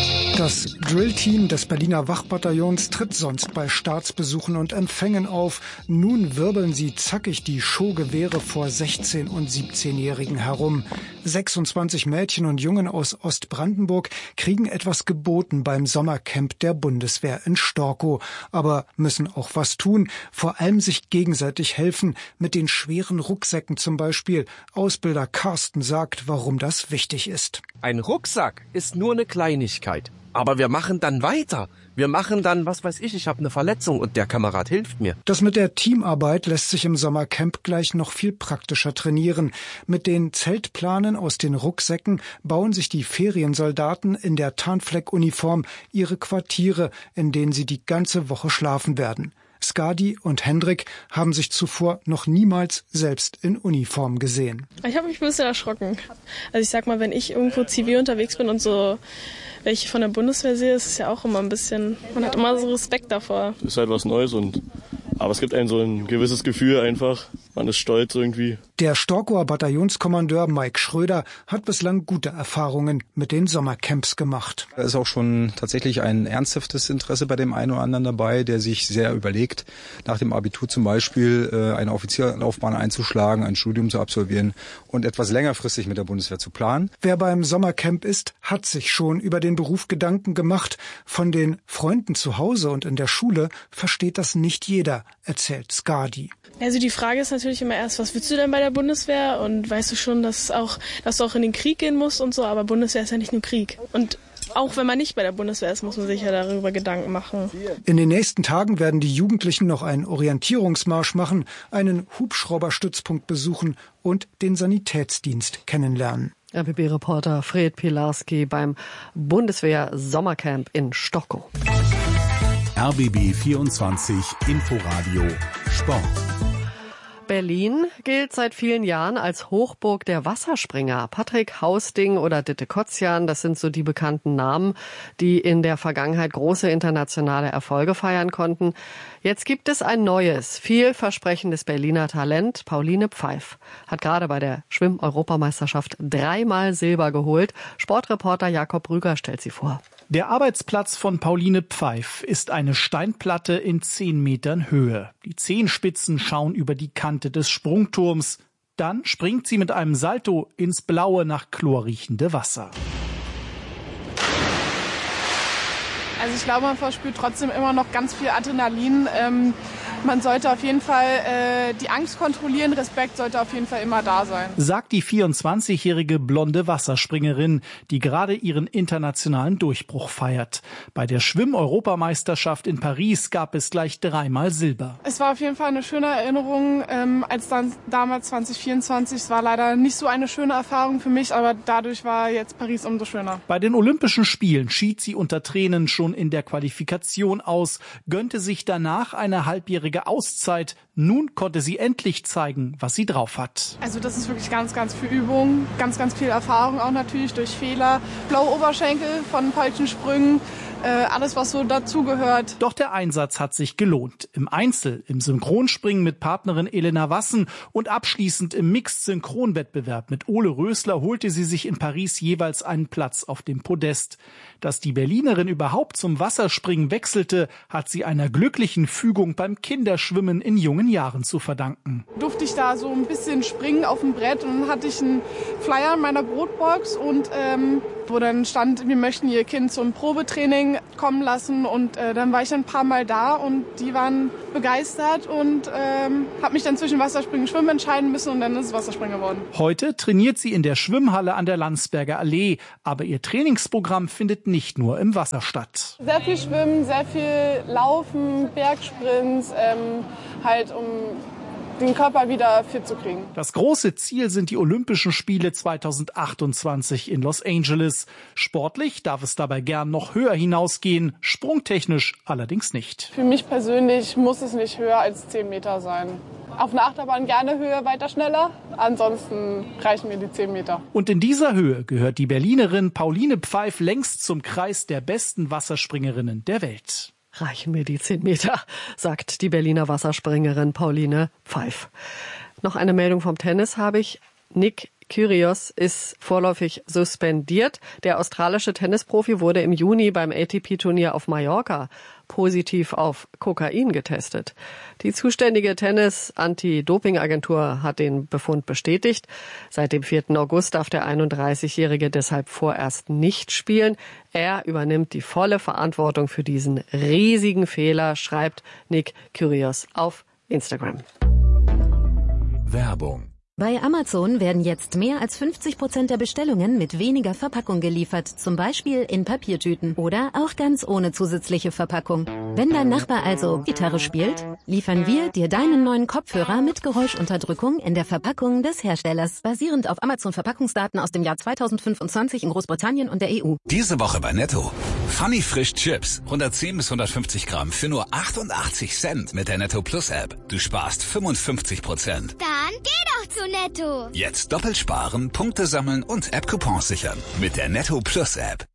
Speaker 6: Das Drillteam des Berliner Wachbataillons tritt sonst bei Staatsbesuchen und Empfängen auf. Nun wirbeln sie zackig die Showgewehre vor sechzehn- und siebzehnjährigen herum. sechsundzwanzig Mädchen und Jungen aus Ostbrandenburg kriegen etwas geboten beim Sommercamp der Bundeswehr in Storkow, aber müssen auch was tun, vor allem sich gegenseitig helfen, mit den schweren Rucksäcken zum Beispiel. Ausbilder Carsten sagt, warum das wichtig ist.
Speaker 9: Ein Rucksack ist nur eine Kleinigkeit. Aber wir machen dann weiter. Wir machen dann, was weiß ich, ich habe eine Verletzung und der Kamerad hilft mir.
Speaker 6: Das mit der Teamarbeit lässt sich im Sommercamp gleich noch viel praktischer trainieren. Mit den Zeltplanen aus den Rucksäcken bauen sich die Feriensoldaten in der Tarnfleckuniform ihre Quartiere, in denen sie die ganze Woche schlafen werden. Skadi und Hendrik haben sich zuvor noch niemals selbst in Uniform gesehen.
Speaker 10: Ich habe mich ein bisschen erschrocken. Also ich sag mal, wenn ich irgendwo zivil unterwegs bin und so welche von der Bundeswehr sehe, ist es ja auch immer ein bisschen, man hat immer so Respekt davor.
Speaker 25: Das ist halt was Neues und aber es gibt einem so ein gewisses Gefühl einfach, man ist stolz irgendwie.
Speaker 6: Der Storkower Bataillonskommandeur Mike Schröder hat bislang gute Erfahrungen mit den Sommercamps gemacht.
Speaker 26: Da ist auch schon tatsächlich ein ernsthaftes Interesse bei dem einen oder anderen dabei, der sich sehr überlegt, nach dem Abitur zum Beispiel eine Offizierlaufbahn einzuschlagen, ein Studium zu absolvieren und etwas längerfristig mit der Bundeswehr zu planen.
Speaker 6: Wer beim Sommercamp ist, hat sich schon über den Beruf Gedanken gemacht. Von den Freunden zu Hause und in der Schule versteht das nicht jeder, erzählt Skadi.
Speaker 10: Also die Frage ist natürlich immer erst, was willst du denn bei der Bundeswehr? Und weißt du schon, dass, auch, dass du auch in den Krieg gehen musst und so, aber Bundeswehr ist ja nicht nur Krieg. Und auch wenn man nicht bei der Bundeswehr ist, muss man sich ja darüber Gedanken machen.
Speaker 6: In den nächsten Tagen werden die Jugendlichen noch einen Orientierungsmarsch machen, einen Hubschrauberstützpunkt besuchen und den Sanitätsdienst kennenlernen.
Speaker 2: R B B-Reporter Fred Pilarski beim Bundeswehr-Sommercamp in Storkow.
Speaker 7: R B B vierundzwanzig Inforadio Sport.
Speaker 2: Berlin gilt seit vielen Jahren als Hochburg der Wasserspringer. Patrick Hausding oder Ditte Kotzian, das sind so die bekannten Namen, die in der Vergangenheit große internationale Erfolge feiern konnten. Jetzt gibt es ein neues, vielversprechendes Berliner Talent. Pauline Pfeif hat gerade bei der Schwimm-Europameisterschaft dreimal Silber geholt. Sportreporter Jakob Rüger stellt sie vor.
Speaker 27: Der Arbeitsplatz von Pauline Pfeif ist eine Steinplatte in zehn Metern Höhe. Die Zehenspitzen schauen über die Kante des Sprungturms. Dann springt sie mit einem Salto ins blaue, nach Chlor riechende Wasser.
Speaker 10: Also ich glaube, man verspürt trotzdem immer noch ganz viel Adrenalin. Ähm, man sollte auf jeden Fall äh, die Angst kontrollieren. Respekt sollte auf jeden Fall immer da sein.
Speaker 27: Sagt die vierundzwanzigjährige blonde Wasserspringerin, die gerade ihren internationalen Durchbruch feiert. Bei der Schwimm-Europameisterschaft in Paris gab es gleich dreimal Silber.
Speaker 10: Es war auf jeden Fall eine schöne Erinnerung ähm, als dann damals zwanzig vierundzwanzig. Es war leider nicht so eine schöne Erfahrung für mich, aber dadurch war jetzt Paris umso schöner.
Speaker 27: Bei den Olympischen Spielen schied sie unter Tränen schon in der Qualifikation aus, gönnte sich danach eine halbjährige Auszeit. Nun konnte sie endlich zeigen, was sie drauf hat.
Speaker 10: Also das ist wirklich ganz, ganz viel Übung, ganz, ganz viel Erfahrung auch natürlich durch Fehler. Blaue Oberschenkel von falschen Sprüngen, äh, alles was so dazugehört.
Speaker 27: Doch der Einsatz hat sich gelohnt. Im Einzel, im Synchronspringen mit Partnerin Elena Wassen und abschließend im Mixed-Synchronwettbewerb mit Ole Rösler holte sie sich in Paris jeweils einen Platz auf dem Podest. Dass die Berlinerin überhaupt zum Wasserspringen wechselte, hat sie einer glücklichen Fügung beim Kinderschwimmen in jungen Jahren zu verdanken.
Speaker 10: Durfte ich da so ein bisschen springen auf dem Brett und dann hatte ich einen Flyer in meiner Brotbox und ähm, wo dann stand, wir möchten ihr Kind zum Probetraining kommen lassen und äh, dann war ich ein paar Mal da und die waren begeistert und ähm, habe mich dann zwischen Wasserspringen und Schwimmen entscheiden müssen und dann ist es Wasserspringen geworden.
Speaker 27: Heute trainiert sie in der Schwimmhalle an der Landsberger Allee, aber ihr Trainingsprogramm findet nicht nur im Wasser statt.
Speaker 10: Sehr viel Schwimmen, sehr viel Laufen, Bergsprints, ähm, halt um den Körper wieder fit zu kriegen.
Speaker 27: Das große Ziel sind die Olympischen Spiele zweitausendachtundzwanzig in Los Angeles. Sportlich darf es dabei gern noch höher hinausgehen, sprungtechnisch allerdings nicht.
Speaker 10: Für mich persönlich muss es nicht höher als zehn Meter sein. Auf einer Achterbahn gerne höher, weiter, schneller. Ansonsten reichen mir die zehn Meter.
Speaker 27: Und in dieser Höhe gehört die Berlinerin Pauline Pfeif längst zum Kreis der besten Wasserspringerinnen der Welt.
Speaker 2: Reichen mir die zehn Meter, sagt die Berliner Wasserspringerin Pauline Pfeif. Noch eine Meldung vom Tennis habe ich. Nick Kyrgios ist vorläufig suspendiert. Der australische Tennisprofi wurde im Juni beim A T P-Turnier auf Mallorca positiv auf Kokain getestet. Die zuständige Tennis-Anti-Doping-Agentur hat den Befund bestätigt. Seit dem vierten August darf der einunddreißigjährige deshalb vorerst nicht spielen. Er übernimmt die volle Verantwortung für diesen riesigen Fehler, schreibt Nick Kyrgios auf Instagram.
Speaker 21: Werbung.
Speaker 8: Bei Amazon werden jetzt mehr als fünfzig Prozent der Bestellungen mit weniger Verpackung geliefert, zum Beispiel in Papiertüten oder auch ganz ohne zusätzliche Verpackung. Wenn dein Nachbar also Gitarre spielt, liefern wir dir deinen neuen Kopfhörer mit Geräuschunterdrückung in der Verpackung des Herstellers, basierend auf Amazon-Verpackungsdaten aus dem Jahr zweitausendfünfundzwanzig in Großbritannien und der E U.
Speaker 21: Diese Woche bei Netto. Funny Frisch Chips, hundertzehn bis hundertfünfzig Gramm für nur achtundachtzig Cent mit der Netto Plus App. Du sparst fünfundfünfzig Prozent.
Speaker 12: Dann geh doch zu Netto.
Speaker 21: Jetzt doppelt sparen, Punkte sammeln und App-Coupons sichern mit der Netto Plus App.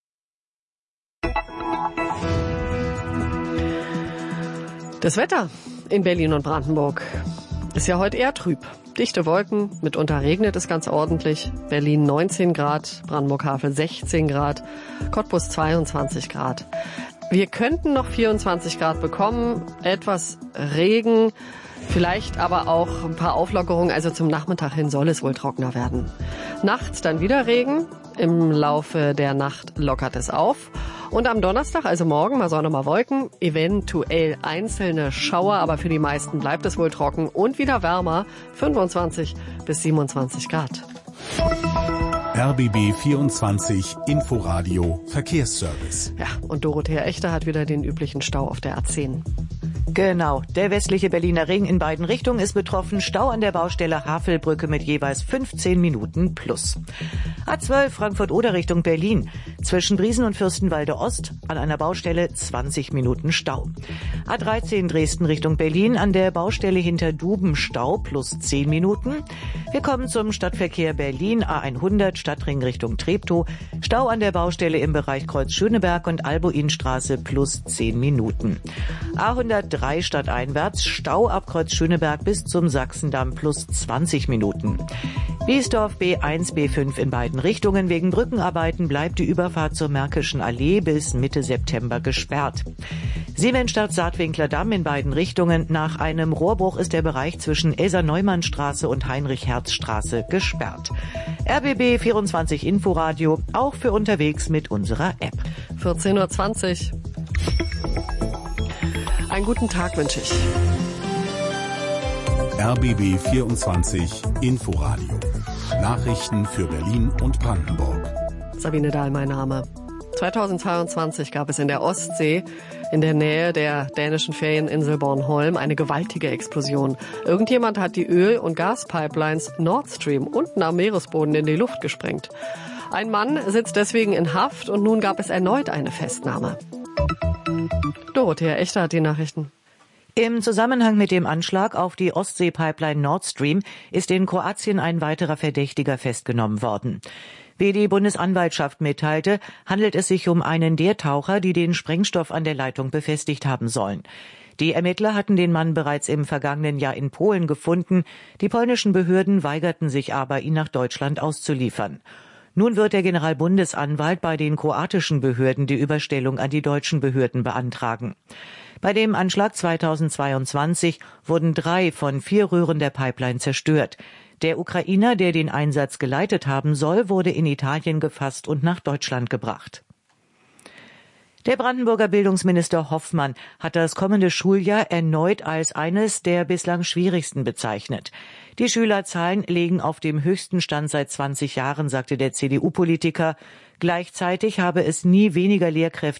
Speaker 2: Das Wetter in Berlin und Brandenburg ist ja heute eher trüb. Dichte Wolken, mitunter regnet es ganz ordentlich. Berlin neunzehn Grad, Brandenburg-Havel sechzehn Grad, Cottbus zweiundzwanzig Grad. Wir könnten noch vierundzwanzig Grad bekommen, etwas Regen, vielleicht aber auch ein paar Auflockerungen. Also zum Nachmittag hin soll es wohl trockener werden. Nachts dann wieder Regen. Im Laufe der Nacht lockert es auf. Und am Donnerstag, also morgen, mal Sonne, mal Wolken, eventuell einzelne Schauer, aber für die meisten bleibt es wohl trocken und wieder wärmer, fünfundzwanzig bis siebenundzwanzig Grad.
Speaker 7: R B B vierundzwanzig Inforadio Verkehrsservice.
Speaker 2: Ja, und Dorothea Echter hat wieder den üblichen Stau auf der A zehn.
Speaker 11: Genau, der westliche Berliner Ring in beiden Richtungen ist betroffen. Stau an der Baustelle Havelbrücke mit jeweils fünfzehn Minuten plus. A zwölf Frankfurt-Oder Richtung Berlin. Zwischen Briesen und Fürstenwalde Ost an einer Baustelle zwanzig Minuten Stau. A dreizehn Dresden Richtung Berlin an der Baustelle hinter Duben Stau plus zehn Minuten. Wir kommen zum Stadtverkehr Berlin A hundert Stadtring Richtung Treptow. Stau an der Baustelle im Bereich Kreuz Schöneberg und Albuinstraße plus zehn Minuten. A hundertdrei stadteinwärts Stau ab Kreuz Schöneberg bis zum Sachsendamm plus zwanzig Minuten. Biesdorf B eins, B fünf in beiden Richtungen. Wegen Brückenarbeiten bleibt die Überfahrt zur Märkischen Allee bis Mitte September gesperrt. Siemensstadt-Saatwinkler Damm in beiden Richtungen. Nach einem Rohrbruch ist der Bereich zwischen Elsa-Neumann-Straße und Heinrich-Herz-Straße gesperrt. R B B vierundzwanzig Inforadio, auch für unterwegs mit unserer App.
Speaker 2: vierzehn Uhr zwanzig. Einen guten Tag wünsche ich.
Speaker 7: R B B vierundzwanzig Inforadio. Nachrichten für Berlin und Brandenburg.
Speaker 2: Sabine Dahl, mein Name. zweitausendzweiundzwanzig gab es in der Ostsee in der Nähe der dänischen Ferieninsel Bornholm eine gewaltige Explosion. Irgendjemand hat die Öl- und Gaspipelines Nord Stream unten am Meeresboden in die Luft gesprengt. Ein Mann sitzt deswegen in Haft und nun gab es erneut eine Festnahme. Dorothea Echter hat die Nachrichten.
Speaker 11: Im Zusammenhang mit dem Anschlag auf die Ostsee-Pipeline Nord Stream ist in Kroatien ein weiterer Verdächtiger festgenommen worden. Wie die Bundesanwaltschaft mitteilte, handelt es sich um einen der Taucher, die den Sprengstoff an der Leitung befestigt haben sollen. Die Ermittler hatten den Mann bereits im vergangenen Jahr in Polen gefunden. Die polnischen Behörden weigerten sich aber, ihn nach Deutschland auszuliefern. Nun wird der Generalbundesanwalt bei den kroatischen Behörden die Überstellung an die deutschen Behörden beantragen. Bei dem Anschlag zweitausendzweiundzwanzig wurden drei von vier Röhren der Pipeline zerstört. Der Ukrainer, der den Einsatz geleitet haben soll, wurde in Italien gefasst und nach Deutschland gebracht. Der Brandenburger Bildungsminister Hoffmann hat das kommende Schuljahr erneut als eines der bislang schwierigsten bezeichnet. Die Schülerzahlen liegen auf dem höchsten Stand seit zwanzig Jahren, sagte der C D U-Politiker. Gleichzeitig habe es nie weniger Lehrkräfte